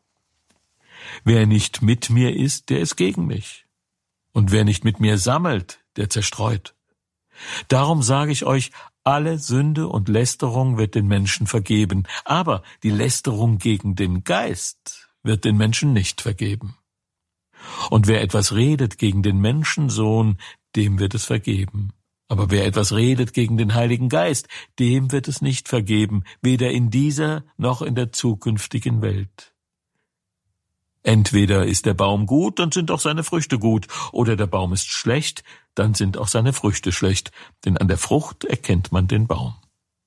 Wer nicht mit mir ist, der ist gegen mich. Und wer nicht mit mir sammelt, der zerstreut. Darum sage ich euch, alle Sünde und Lästerung wird den Menschen vergeben, aber die Lästerung gegen den Geist wird den Menschen nicht vergeben. Und wer etwas redet gegen den Menschensohn, dem wird es vergeben. Aber wer etwas redet gegen den Heiligen Geist, dem wird es nicht vergeben, weder in dieser noch in der zukünftigen Welt. Entweder ist der Baum gut, dann sind auch seine Früchte gut, oder der Baum ist schlecht, dann sind auch seine Früchte schlecht, denn an der Frucht erkennt man den Baum.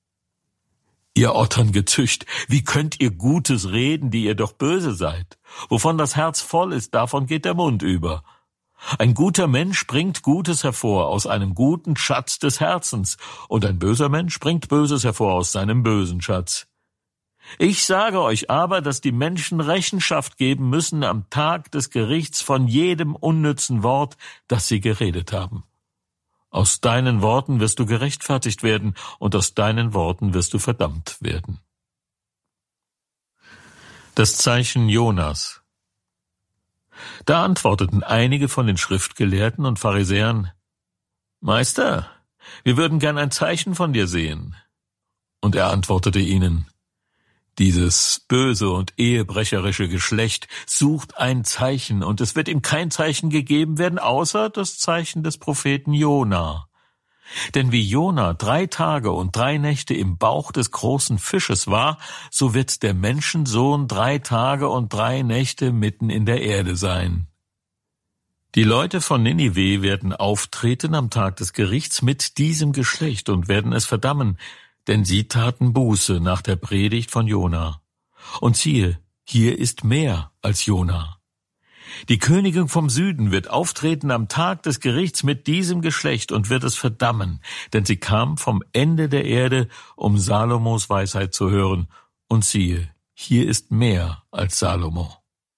Ihr Otterngezücht, wie könnt ihr Gutes reden, die ihr doch böse seid? Wovon das Herz voll ist, davon geht der Mund über. Ein guter Mensch bringt Gutes hervor aus einem guten Schatz des Herzens, und ein böser Mensch bringt Böses hervor aus seinem bösen Schatz. Ich sage euch aber, dass die Menschen Rechenschaft geben müssen am Tag des Gerichts von jedem unnützen Wort, das sie geredet haben. Aus deinen Worten wirst du gerechtfertigt werden, und aus deinen Worten wirst du verdammt werden. Das Zeichen Jonas. Da antworteten einige von den Schriftgelehrten und Pharisäern, Meister, wir würden gern ein Zeichen von dir sehen. Und er antwortete ihnen, dieses böse und ehebrecherische Geschlecht sucht ein Zeichen, und es wird ihm kein Zeichen gegeben werden, außer das Zeichen des Propheten Jona. Denn wie Jona 3 Tage und 3 Nächte im Bauch des großen Fisches war, so wird der Menschensohn 3 Tage und 3 Nächte mitten in der Erde sein. Die Leute von Ninive werden auftreten am Tag des Gerichts mit diesem Geschlecht und werden es verdammen, denn sie taten Buße nach der Predigt von Jona. Und siehe, hier ist mehr als Jona. Die Königin vom Süden wird auftreten am Tag des Gerichts mit diesem Geschlecht und wird es verdammen, denn sie kam vom Ende der Erde, um Salomos Weisheit zu hören. Und siehe, hier ist mehr als Salomo.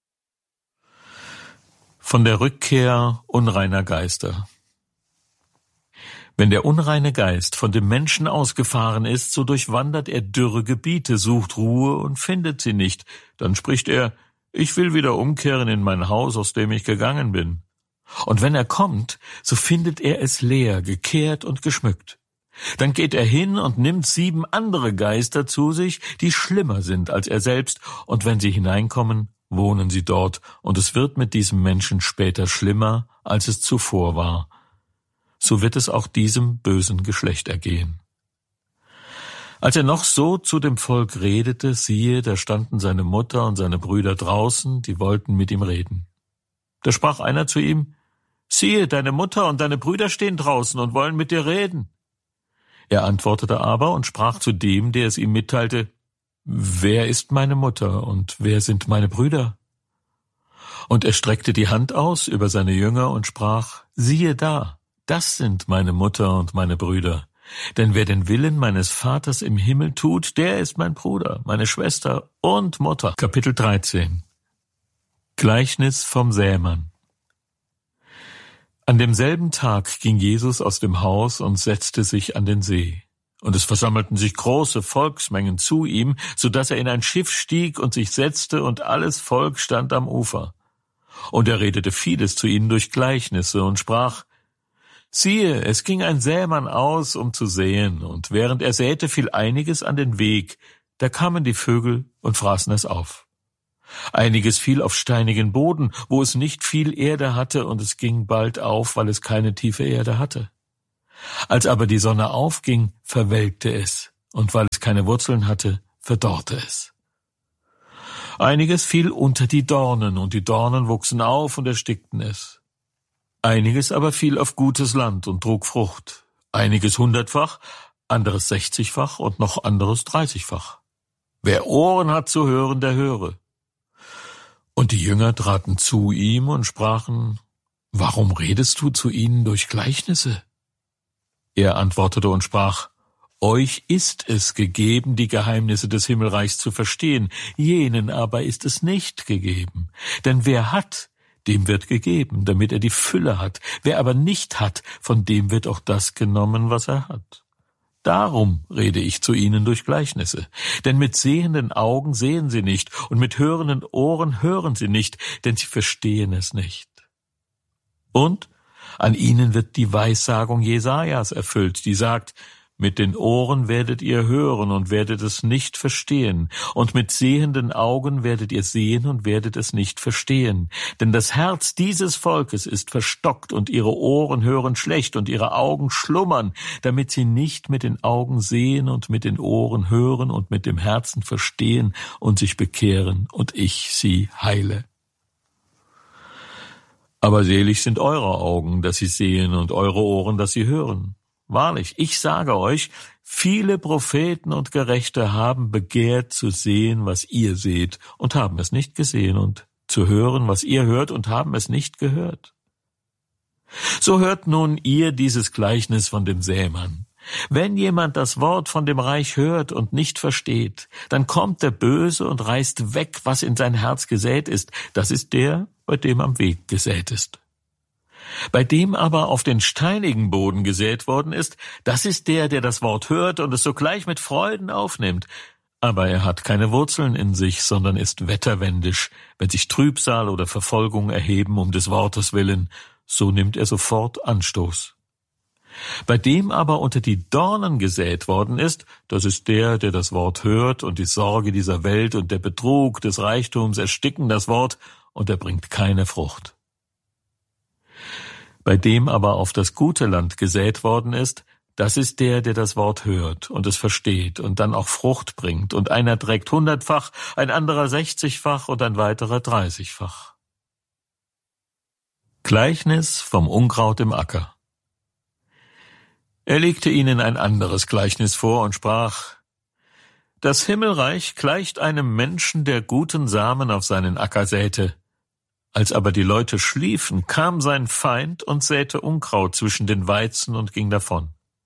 Von der Rückkehr unreiner Geister. Wenn der unreine Geist von dem Menschen ausgefahren ist, so durchwandert er dürre Gebiete, sucht Ruhe und findet sie nicht. Dann spricht er, ich will wieder umkehren in mein Haus, aus dem ich gegangen bin. Und wenn er kommt, so findet er es leer, gekehrt und geschmückt. Dann geht er hin und nimmt 7 andere Geister zu sich, die schlimmer sind als er selbst, und wenn sie hineinkommen, wohnen sie dort, und es wird mit diesem Menschen später schlimmer, als es zuvor war. So wird es auch diesem bösen Geschlecht ergehen. Als er noch so zu dem Volk redete, siehe, da standen seine Mutter und seine Brüder draußen, die wollten mit ihm reden. Da sprach einer zu ihm, siehe, deine Mutter und deine Brüder stehen draußen und wollen mit dir reden. Er antwortete aber und sprach zu dem, der es ihm mitteilte, wer ist meine Mutter und wer sind meine Brüder? Und er streckte die Hand aus über seine Jünger und sprach, siehe da, das sind meine Mutter und meine Brüder. Denn wer den Willen meines Vaters im Himmel tut, der ist mein Bruder, meine Schwester und Mutter. Kapitel 13. Gleichnis vom Sämann. An demselben Tag ging Jesus aus dem Haus und setzte sich an den See. Und es versammelten sich große Volksmengen zu ihm, so dass er in ein Schiff stieg und sich setzte, und alles Volk stand am Ufer. Und er redete vieles zu ihnen durch Gleichnisse und sprach: Siehe, es ging ein Sämann aus, um zu säen, und während er säte, fiel einiges an den Weg, da kamen die Vögel und fraßen es auf. Einiges fiel auf steinigen Boden, wo es nicht viel Erde hatte, und es ging bald auf, weil es keine tiefe Erde hatte. Als aber die Sonne aufging, verwelkte es, und weil es keine Wurzeln hatte, verdorrte es. Einiges fiel unter die Dornen, und die Dornen wuchsen auf und erstickten es. Einiges aber fiel auf gutes Land und trug Frucht, einiges 100-fach, anderes 60-fach und noch anderes 30-fach. Wer Ohren hat zu hören, der höre. Und die Jünger traten zu ihm und sprachen: Warum redest du zu ihnen durch Gleichnisse? Er antwortete und sprach: Euch ist es gegeben, die Geheimnisse des Himmelreichs zu verstehen, jenen aber ist es nicht gegeben. Denn wer hat, dem wird gegeben, damit er die Fülle hat. Wer aber nicht hat, von dem wird auch das genommen, was er hat. Darum rede ich zu ihnen durch Gleichnisse. Denn mit sehenden Augen sehen sie nicht, und mit hörenden Ohren hören sie nicht, denn sie verstehen es nicht. Und an ihnen wird die Weissagung Jesajas erfüllt, die sagt: Mit den Ohren werdet ihr hören und werdet es nicht verstehen, und mit sehenden Augen werdet ihr sehen und werdet es nicht verstehen. Denn das Herz dieses Volkes ist verstockt, und ihre Ohren hören schlecht, und ihre Augen schlummern, damit sie nicht mit den Augen sehen und mit den Ohren hören und mit dem Herzen verstehen und sich bekehren, und ich sie heile. Aber selig sind eure Augen, dass sie sehen, und eure Ohren, dass sie hören. Wahrlich, ich sage euch, viele Propheten und Gerechte haben begehrt zu sehen, was ihr seht, und haben es nicht gesehen, und zu hören, was ihr hört, und haben es nicht gehört. So hört nun ihr dieses Gleichnis von dem Sämann. Wenn jemand das Wort von dem Reich hört und nicht versteht, dann kommt der Böse und reißt weg, was in sein Herz gesät ist. Das ist der, bei dem am Weg gesät ist. Bei dem aber auf den steinigen Boden gesät worden ist, das ist der, der das Wort hört und es sogleich mit Freuden aufnimmt. Aber er hat keine Wurzeln in sich, sondern ist wetterwendisch. Wenn sich Trübsal oder Verfolgung erheben um des Wortes willen, so nimmt er sofort Anstoß. Bei dem aber unter die Dornen gesät worden ist, das ist der, der das Wort hört, und die Sorge dieser Welt und der Betrug des Reichtums ersticken das Wort, und er bringt keine Frucht. Bei dem aber auf das gute Land gesät worden ist, das ist der, der das Wort hört und es versteht und dann auch Frucht bringt, und einer trägt 100-fach, ein anderer 60-fach und ein weiterer 30-fach. Gleichnis vom Unkraut im Acker. Er legte ihnen ein anderes Gleichnis vor und sprach: Das Himmelreich gleicht einem Menschen, der guten Samen auf seinen Acker säte. Als aber die Leute schliefen, kam sein Feind und säte Unkraut zwischen den Weizen und ging davon.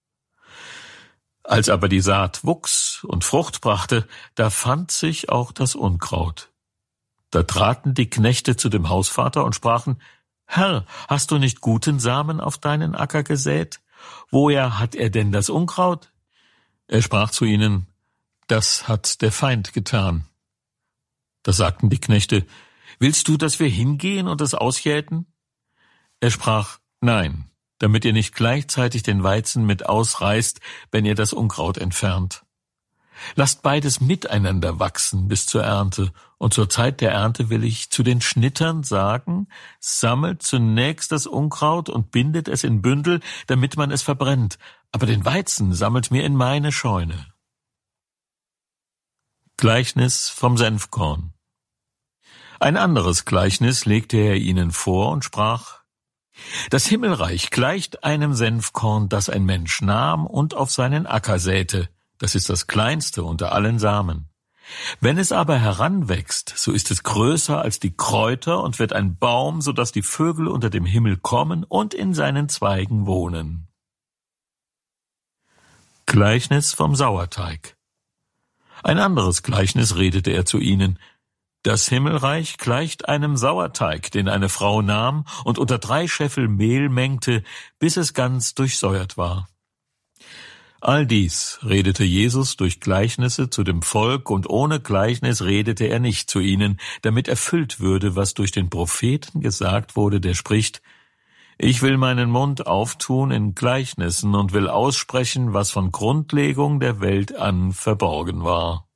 Als aber die Saat wuchs und Frucht brachte, da fand sich auch das Unkraut. Da traten die Knechte zu dem Hausvater und sprachen: Herr, hast du nicht guten Samen auf deinen Acker gesät? Woher hat er denn das Unkraut? Er sprach zu ihnen: Das hat der Feind getan. Da sagten die Knechte: Willst du, dass wir hingehen und es ausjäten? Er sprach: Nein, damit ihr nicht gleichzeitig den Weizen mit ausreißt, wenn ihr das Unkraut entfernt. Lasst beides miteinander wachsen bis zur Ernte, und zur Zeit der Ernte will ich zu den Schnittern sagen: Sammelt zunächst das Unkraut und bindet es in Bündel, damit man es verbrennt, aber den Weizen sammelt mir in meine Scheune. Gleichnis vom Senfkorn. Ein anderes Gleichnis legte er ihnen vor und sprach: Das Himmelreich gleicht einem Senfkorn, das ein Mensch nahm und auf seinen Acker säte. Das ist das kleinste unter allen Samen. Wenn es aber heranwächst, so ist es größer als die Kräuter und wird ein Baum, so dass die Vögel unter dem Himmel kommen und in seinen Zweigen wohnen. Gleichnis vom Sauerteig. Ein anderes Gleichnis redete er zu ihnen: Das Himmelreich gleicht einem Sauerteig, den eine Frau nahm und unter 3 Scheffel Mehl mengte, bis es ganz durchsäuert war. All dies redete Jesus durch Gleichnisse zu dem Volk, und ohne Gleichnis redete er nicht zu ihnen, damit erfüllt würde, was durch den Propheten gesagt wurde, der spricht: Ich will meinen Mund auftun in Gleichnissen und will aussprechen, was von Grundlegung der Welt an verborgen war.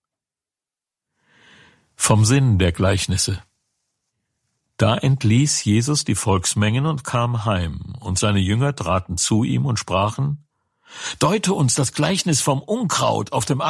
Vom Sinn der Gleichnisse. Da entließ Jesus die Volksmengen und kam heim, und seine Jünger traten zu ihm und sprachen: Deute uns das Gleichnis vom Unkraut auf dem